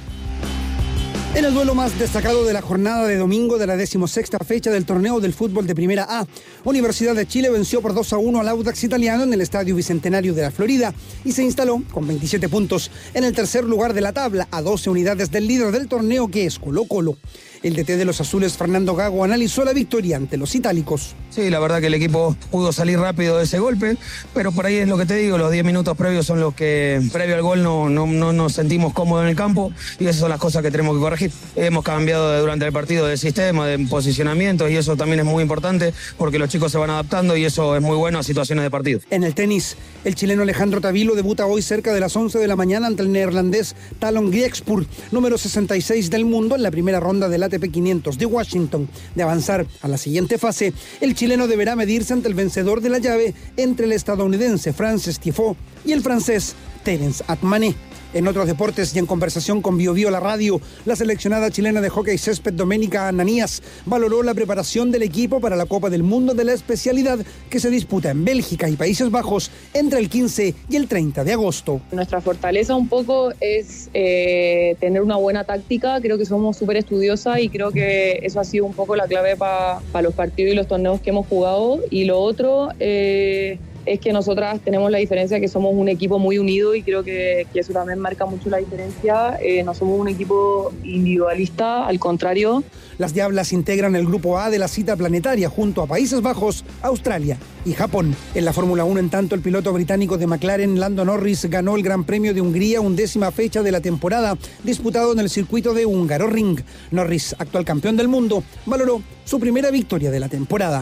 En el duelo más destacado de la jornada de domingo de la 16ª fecha del torneo del fútbol de Primera A, Universidad de Chile venció por 2-1 al Audax Italiano en el Estadio Bicentenario de la Florida y se instaló con 27 puntos en el tercer lugar de la tabla, a 12 unidades del líder del torneo, que es Colo-Colo. El DT de los azules, Fernando Gago, analizó la victoria ante los itálicos. Sí, la verdad que el equipo pudo salir rápido de ese golpe, pero por ahí es lo que te digo, los 10 minutos previos son los que, previo al gol, no nos sentimos cómodos en el campo y esas son las cosas que tenemos que corregir. Hemos cambiado durante el partido de sistema, de posicionamiento, y eso también es muy importante porque los chicos se van adaptando y eso es muy bueno a situaciones de partido. En el tenis, el chileno Alejandro Tavilo debuta hoy cerca de las 11 de la mañana ante el neerlandés Talon Griekspor, número 66 del mundo en la primera ronda del ATP 500 de Washington. De avanzar a la siguiente fase, el chileno deberá medirse ante el vencedor de la llave entre el estadounidense Frances Tiafoe y el francés Terence Atmane. En otros deportes y en conversación con Bio la radio, la seleccionada chilena de hockey césped Doménica Ananías valoró la preparación del equipo para la Copa del Mundo de la especialidad que se disputa en Bélgica y Países Bajos entre el 15 y el 30 de agosto. Nuestra fortaleza un poco es tener una buena táctica. Creo que somos súper estudiosas y creo que eso ha sido un poco la clave para los partidos y los torneos que hemos jugado. Y lo otro es que nosotras tenemos la diferencia que somos un equipo muy unido y creo que eso también marca mucho la diferencia. No somos un equipo individualista, al contrario. Las Diablas integran el grupo A de la cita planetaria junto a Países Bajos, Australia y Japón. En la Fórmula 1, en tanto, el piloto británico de McLaren, Lando Norris, ganó el Gran Premio de Hungría, 11ª fecha de la temporada, disputado en el circuito de Hungaroring. Norris, actual campeón del mundo, valoró su primera victoria de la temporada.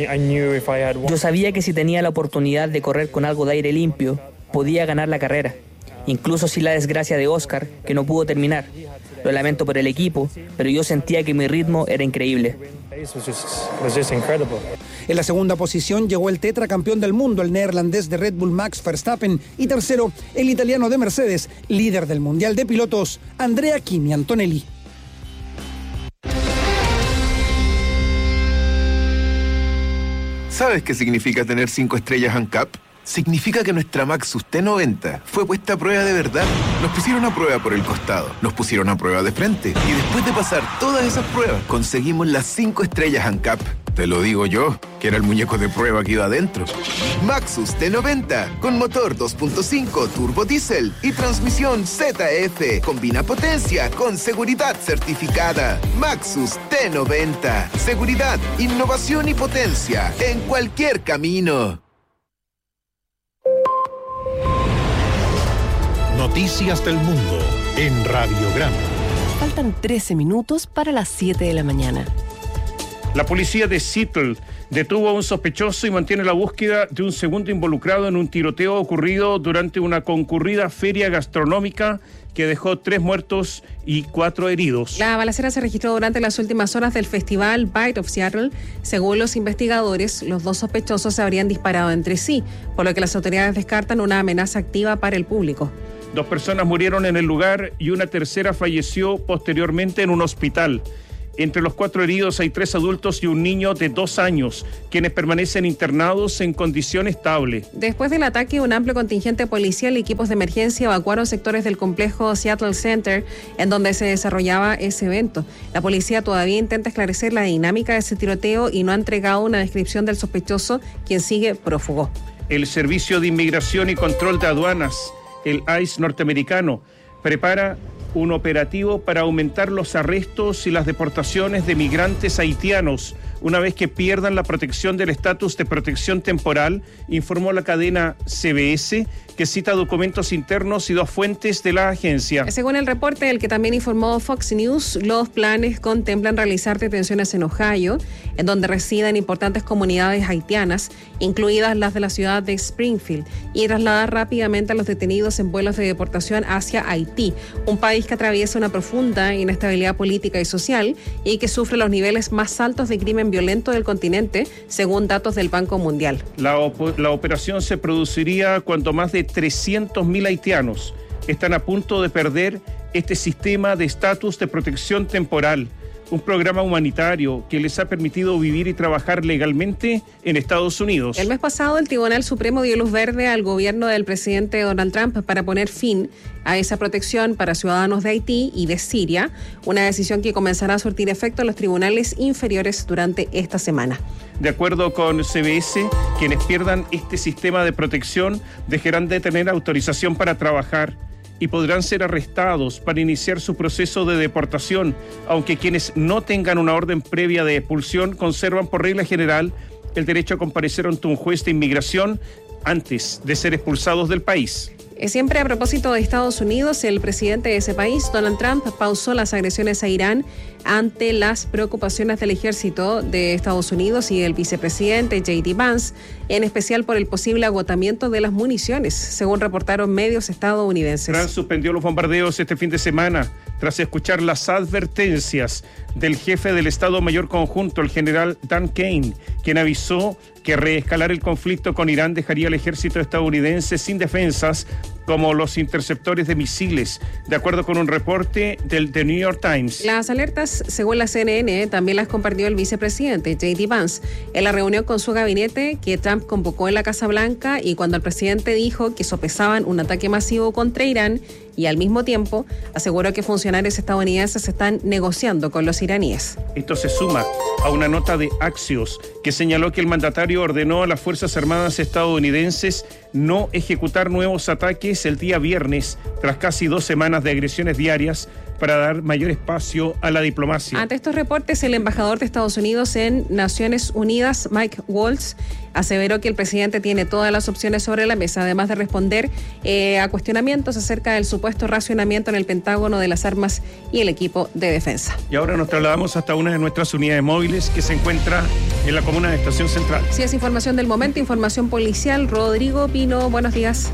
Yo sabía que si tenía la oportunidad de correr con algo de aire limpio, podía ganar la carrera, incluso sin la desgracia de Oscar, que no pudo terminar. Lo lamento por el equipo, pero yo sentía que mi ritmo era increíble. En la segunda posición llegó el tetracampeón del mundo, el neerlandés de Red Bull Max Verstappen, y tercero, el italiano de Mercedes, líder del Mundial de Pilotos, Andrea Kimi Antonelli. ¿Sabes qué significa tener 5 estrellas ANCAP? Significa que nuestra Maxus T90 fue puesta a prueba de verdad. Nos pusieron a prueba por el costado, nos pusieron a prueba de frente y después de pasar todas esas pruebas conseguimos las 5 estrellas ANCAP. Te lo digo yo, que era el muñeco de prueba que iba adentro. Maxus T90, con motor 2.5 turbo diésel y transmisión ZF. Combina potencia con seguridad certificada. Maxus T90. Seguridad, innovación y potencia en cualquier camino. Noticias del mundo en Radiograma. Faltan 13 minutos para las 7 de la mañana. La policía de Seattle detuvo a un sospechoso y mantiene la búsqueda de un segundo involucrado en un tiroteo ocurrido durante una concurrida feria gastronómica que dejó 3 muertos y 4 heridos. La balacera se registró durante las últimas horas del festival Bite of Seattle. Según los investigadores, los 2 sospechosos se habrían disparado entre sí, por lo que las autoridades descartan una amenaza activa para el público. 2 personas murieron en el lugar y una tercera falleció posteriormente en un hospital. Entre los 4 heridos hay 3 adultos y un niño de 2 años, quienes permanecen internados en condición estable. Después del ataque, un amplio contingente policial y equipos de emergencia evacuaron sectores del complejo Seattle Center, en donde se desarrollaba ese evento. La policía todavía intenta esclarecer la dinámica de ese tiroteo y no ha entregado una descripción del sospechoso, quien sigue prófugo. El Servicio de Inmigración y Control de Aduanas, el ICE norteamericano, prepara un operativo para aumentar los arrestos y las deportaciones de migrantes haitianos una vez que pierdan la protección del estatus de protección temporal, informó la cadena CBS, que cita documentos internos y 2 fuentes de la agencia. Según el reporte, del que también informó Fox News, los planes contemplan realizar detenciones en Ohio, en donde residen importantes comunidades haitianas, incluidas las de la ciudad de Springfield, y trasladar rápidamente a los detenidos en vuelos de deportación hacia Haití, un país que atraviesa una profunda inestabilidad política y social y que sufre los niveles más altos de crimen violento del continente, según datos del Banco Mundial. La operación se produciría cuando más de 300.000 haitianos están a punto de perder este sistema de estatus de protección temporal, un programa humanitario que les ha permitido vivir y trabajar legalmente en Estados Unidos. El mes pasado, el Tribunal Supremo dio luz verde al gobierno del presidente Donald Trump para poner fin a esa protección para ciudadanos de Haití y de Siria, una decisión que comenzará a surtir efecto en los tribunales inferiores durante esta semana. De acuerdo con CBS, quienes pierdan este sistema de protección dejarán de tener autorización para trabajar y podrán ser arrestados para iniciar su proceso de deportación, aunque quienes no tengan una orden previa de expulsión conservan por regla general el derecho a comparecer ante un juez de inmigración antes de ser expulsados del país. Siempre a propósito de Estados Unidos, el presidente de ese país, Donald Trump, pausó las agresiones a Irán ante las preocupaciones del ejército de Estados Unidos y el vicepresidente J.D. Vance, en especial por el posible agotamiento de las municiones, según reportaron medios estadounidenses. Trump suspendió los bombardeos este fin de semana tras escuchar las advertencias del jefe del Estado Mayor Conjunto, el general Dan Kane, quien avisó que reescalar el conflicto con Irán dejaría al ejército estadounidense sin defensas como los interceptores de misiles, de acuerdo con un reporte del The New York Times. Las alertas, según la CNN, también las compartió el vicepresidente J.D. Vance en la reunión con su gabinete que Trump convocó en la Casa Blanca, y cuando el presidente dijo que sopesaban un ataque masivo contra Irán, y al mismo tiempo aseguró que funcionarios estadounidenses están negociando con los iraníes. Esto se suma a una nota de Axios que señaló que el mandatario ordenó a las Fuerzas Armadas estadounidenses no ejecutar nuevos ataques el día viernes, tras casi 2 semanas de agresiones diarias, para dar mayor espacio a la diplomacia. Ante estos reportes, el embajador de Estados Unidos en Naciones Unidas, Mike Waltz, aseveró que el presidente tiene todas las opciones sobre la mesa, además de responder a cuestionamientos acerca del supuesto racionamiento en el Pentágono de las armas y el equipo de defensa. Y ahora nos trasladamos hasta una de nuestras unidades móviles que se encuentra en la comuna de Estación Central. Sí, es información del momento, información policial. Rodrigo Pino, buenos días.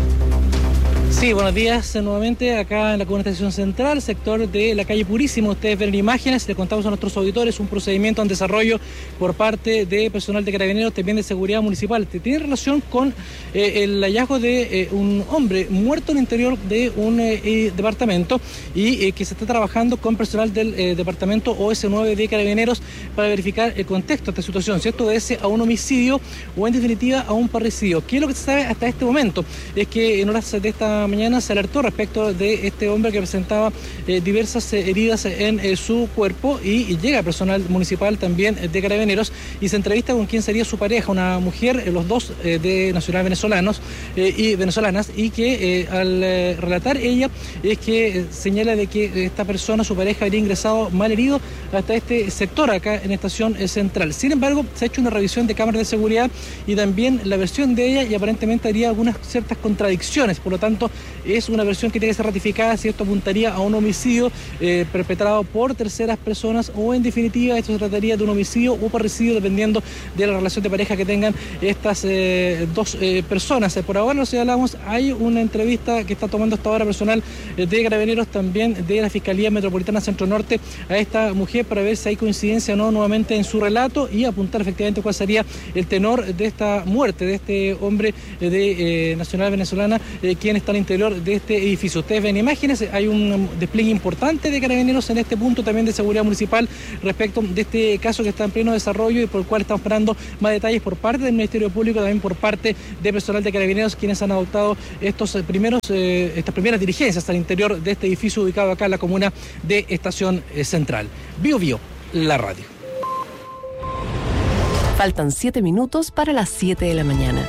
Sí, buenos días nuevamente acá en la comuna de Estación Central, sector de la calle Purísima. Ustedes ven imágenes, le contamos a nuestros auditores un procedimiento en desarrollo por parte de personal de Carabineros, también de Seguridad Municipal. Tiene relación con el hallazgo de un hombre muerto en el interior de un departamento y que se está trabajando con personal del departamento OS9 de Carabineros para verificar el contexto de esta situación, si esto obedece a un homicidio o en definitiva a un parricidio. ¿Qué es lo que se sabe hasta este momento? Es que en horas de esta esta mañana se alertó respecto de este hombre que presentaba diversas heridas en su cuerpo y llega personal municipal también de Carabineros y se entrevista con quién sería su pareja, una mujer, los dos de nacional venezolanas y que al relatar ella es que señala de que esta persona, su pareja, habría ingresado mal herido hasta este sector acá en Estación Central. Sin embargo, se ha hecho una revisión de cámaras de seguridad y también la versión de ella y aparentemente habría algunas ciertas contradicciones, por lo tanto es una versión que tiene que ser ratificada si esto apuntaría a un homicidio perpetrado por terceras personas o en definitiva esto se trataría de un homicidio o parricidio dependiendo de la relación de pareja que tengan estas dos personas. Por ahora lo señalamos, hay una entrevista que está tomando hasta ahora personal de Carabineros, también de la Fiscalía Metropolitana Centro Norte a esta mujer para ver si hay coincidencia o no nuevamente en su relato y apuntar efectivamente cuál sería el tenor de esta muerte de este hombre de nacional venezolana quien está al interior de este edificio. Ustedes ven imágenes, hay un despliegue importante de Carabineros en este punto, también de seguridad municipal respecto de este caso que está en pleno desarrollo y por el cual estamos esperando más detalles por parte del Ministerio Público, también por parte de personal de Carabineros quienes han adoptado estas primeras diligencias al interior de este edificio ubicado acá en la comuna de Estación Central. Bio Bio, la radio. Faltan 7 minutos para las 7 de la mañana.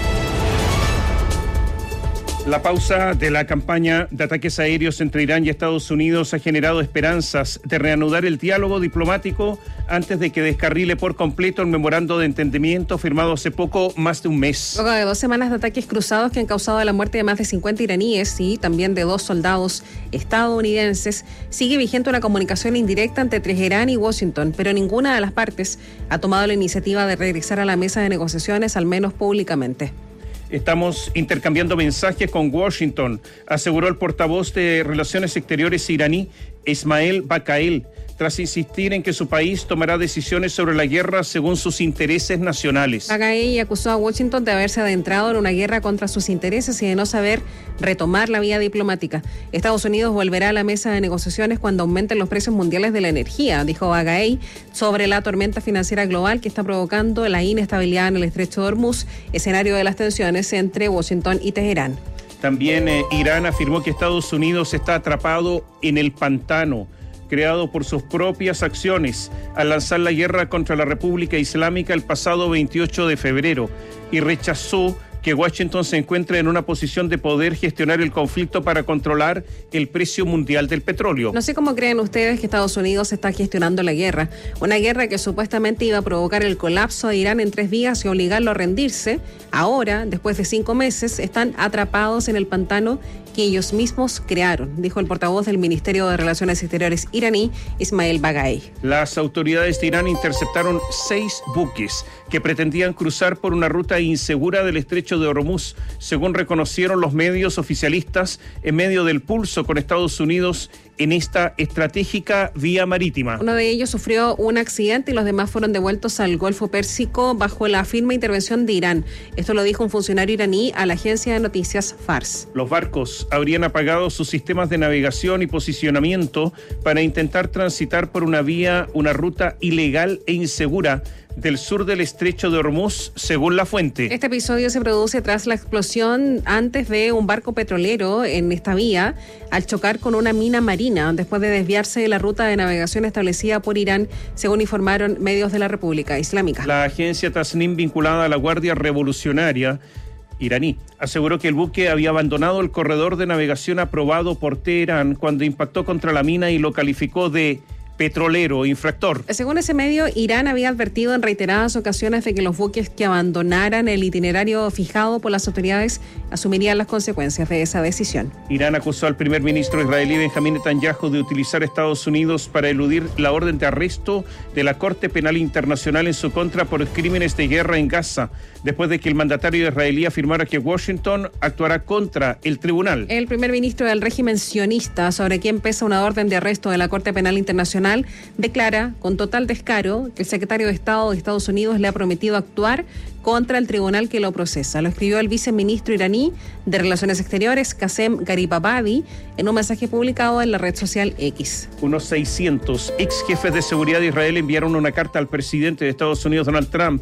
La pausa de la campaña de ataques aéreos entre Irán y Estados Unidos ha generado esperanzas de reanudar el diálogo diplomático antes de que descarrile por completo el memorando de entendimiento firmado hace poco más de un mes. Luego de 2 semanas de ataques cruzados que han causado la muerte de más de 50 iraníes y también de 2 soldados estadounidenses, sigue vigente una comunicación indirecta entre Teherán y Washington, pero ninguna de las partes ha tomado la iniciativa de regresar a la mesa de negociaciones, al menos públicamente. Estamos intercambiando mensajes con Washington, aseguró el portavoz de Relaciones Exteriores iraní, Ismail Bakael, tras insistir en que su país tomará decisiones sobre la guerra según sus intereses nacionales. Bakael acusó a Washington de haberse adentrado en una guerra contra sus intereses y de no saber retomar la vía diplomática. Estados Unidos volverá a la mesa de negociaciones cuando aumenten los precios mundiales de la energía, dijo Bakael sobre la tormenta financiera global que está provocando la inestabilidad en el estrecho de Hormuz, escenario de las tensiones entre Washington y Teherán. También Irán afirmó que Estados Unidos está atrapado en el pantano creado por sus propias acciones al lanzar la guerra contra la República Islámica el pasado 28 de febrero y rechazó que Washington se encuentre en una posición de poder gestionar el conflicto para controlar el precio mundial del petróleo. No sé cómo creen ustedes que Estados Unidos está gestionando la guerra. Una guerra que supuestamente iba a provocar el colapso de Irán en 3 días y obligarlo a rendirse. Ahora, después de 5 meses, están atrapados en el pantano que ellos mismos crearon, dijo el portavoz del Ministerio de Relaciones Exteriores iraní, Ismail Bakael. Las autoridades de Irán interceptaron 6 buques que pretendían cruzar por una ruta insegura del estrecho de Hormuz, según reconocieron los medios oficialistas en medio del pulso con Estados Unidos en esta estratégica vía marítima. Uno de ellos sufrió un accidente y los demás fueron devueltos al Golfo Pérsico bajo la firme intervención de Irán. Esto lo dijo un funcionario iraní a la agencia de noticias Fars. Los barcos habrían apagado sus sistemas de navegación y posicionamiento para intentar transitar por una ruta ilegal e insegura del sur del estrecho de Hormuz, según la fuente. Este episodio se produce tras la explosión antes de un barco petrolero en esta vía al chocar con una mina marina después de desviarse de la ruta de navegación establecida por Irán, según informaron medios de la República Islámica. La agencia Tasnim, vinculada a la Guardia Revolucionaria iraní, aseguró que el buque había abandonado el corredor de navegación aprobado por Teherán cuando impactó contra la mina y lo calificó de petrolero infractor. Según ese medio, Irán había advertido en reiteradas ocasiones de que los buques que abandonaran el itinerario fijado por las autoridades asumirían las consecuencias de esa decisión. Irán acusó al primer ministro israelí Benjamín Netanyahu de utilizar a Estados Unidos para eludir la orden de arresto de la Corte Penal Internacional en su contra por crímenes de guerra en Gaza, después de que el mandatario israelí afirmara que Washington actuará contra el tribunal. El primer ministro del régimen sionista, sobre quien pesa una orden de arresto de la Corte Penal Internacional, declara con total descaro que el secretario de Estado de Estados Unidos le ha prometido actuar contra el tribunal que lo procesa. Lo escribió el viceministro iraní de Relaciones Exteriores, Qasem Garibabadi, en un mensaje publicado en la red social X. Unos 600 ex jefes de seguridad de Israel enviaron una carta al presidente de Estados Unidos, Donald Trump,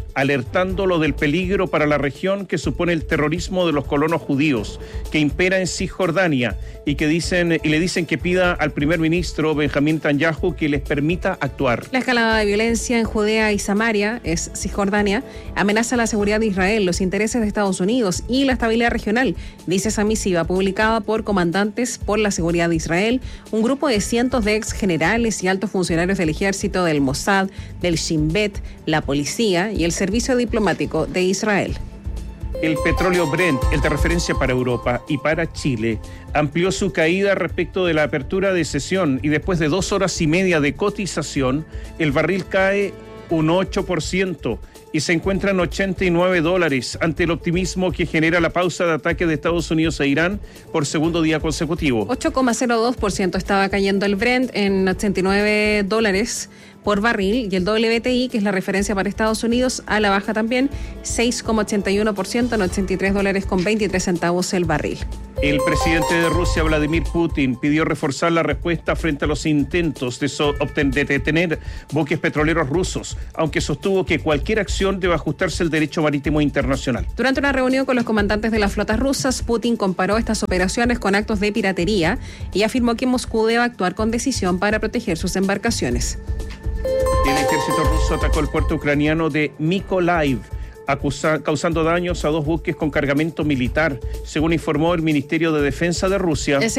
alertándolo del peligro para la región que supone el terrorismo de los colonos judíos que impera en Cisjordania y le dicen que pida al primer ministro Benjamín Netanyahu que les permita actuar. La escalada de violencia en Judea y Samaria, es Cisjordania, amenaza la seguridad de Israel, los intereses de Estados Unidos y la estabilidad regional, dice esa misiva publicada por Comandantes por la Seguridad de Israel, un grupo de cientos de ex generales y altos funcionarios del ejército, del Mossad, del Shin Bet, la policía y el servicio diplomático de Israel. El petróleo Brent, el de referencia para Europa y para Chile, amplió su caída respecto de la apertura de sesión y después de 2 horas y media de cotización, el barril cae un 8% y se encuentra en $89 ante el optimismo que genera la pausa de ataque de Estados Unidos a Irán por segundo día consecutivo. 8,02% estaba cayendo el Brent en $89 por barril y el WTI, que es la referencia para Estados Unidos, a la baja también, 6,81% en $83.23 el barril. El presidente de Rusia, Vladimir Putin, pidió reforzar la respuesta frente a los intentos de detener buques petroleros rusos, aunque sostuvo que cualquier acción debe ajustarse al derecho marítimo internacional. Durante una reunión con los comandantes de las flotas rusas, Putin comparó estas operaciones con actos de piratería y afirmó que Moscú debe actuar con decisión para proteger sus embarcaciones. El ejército ruso atacó el puerto ucraniano de Mykolaiv, causando daños a 2 buques con cargamento militar, según informó el Ministerio de Defensa de Rusia.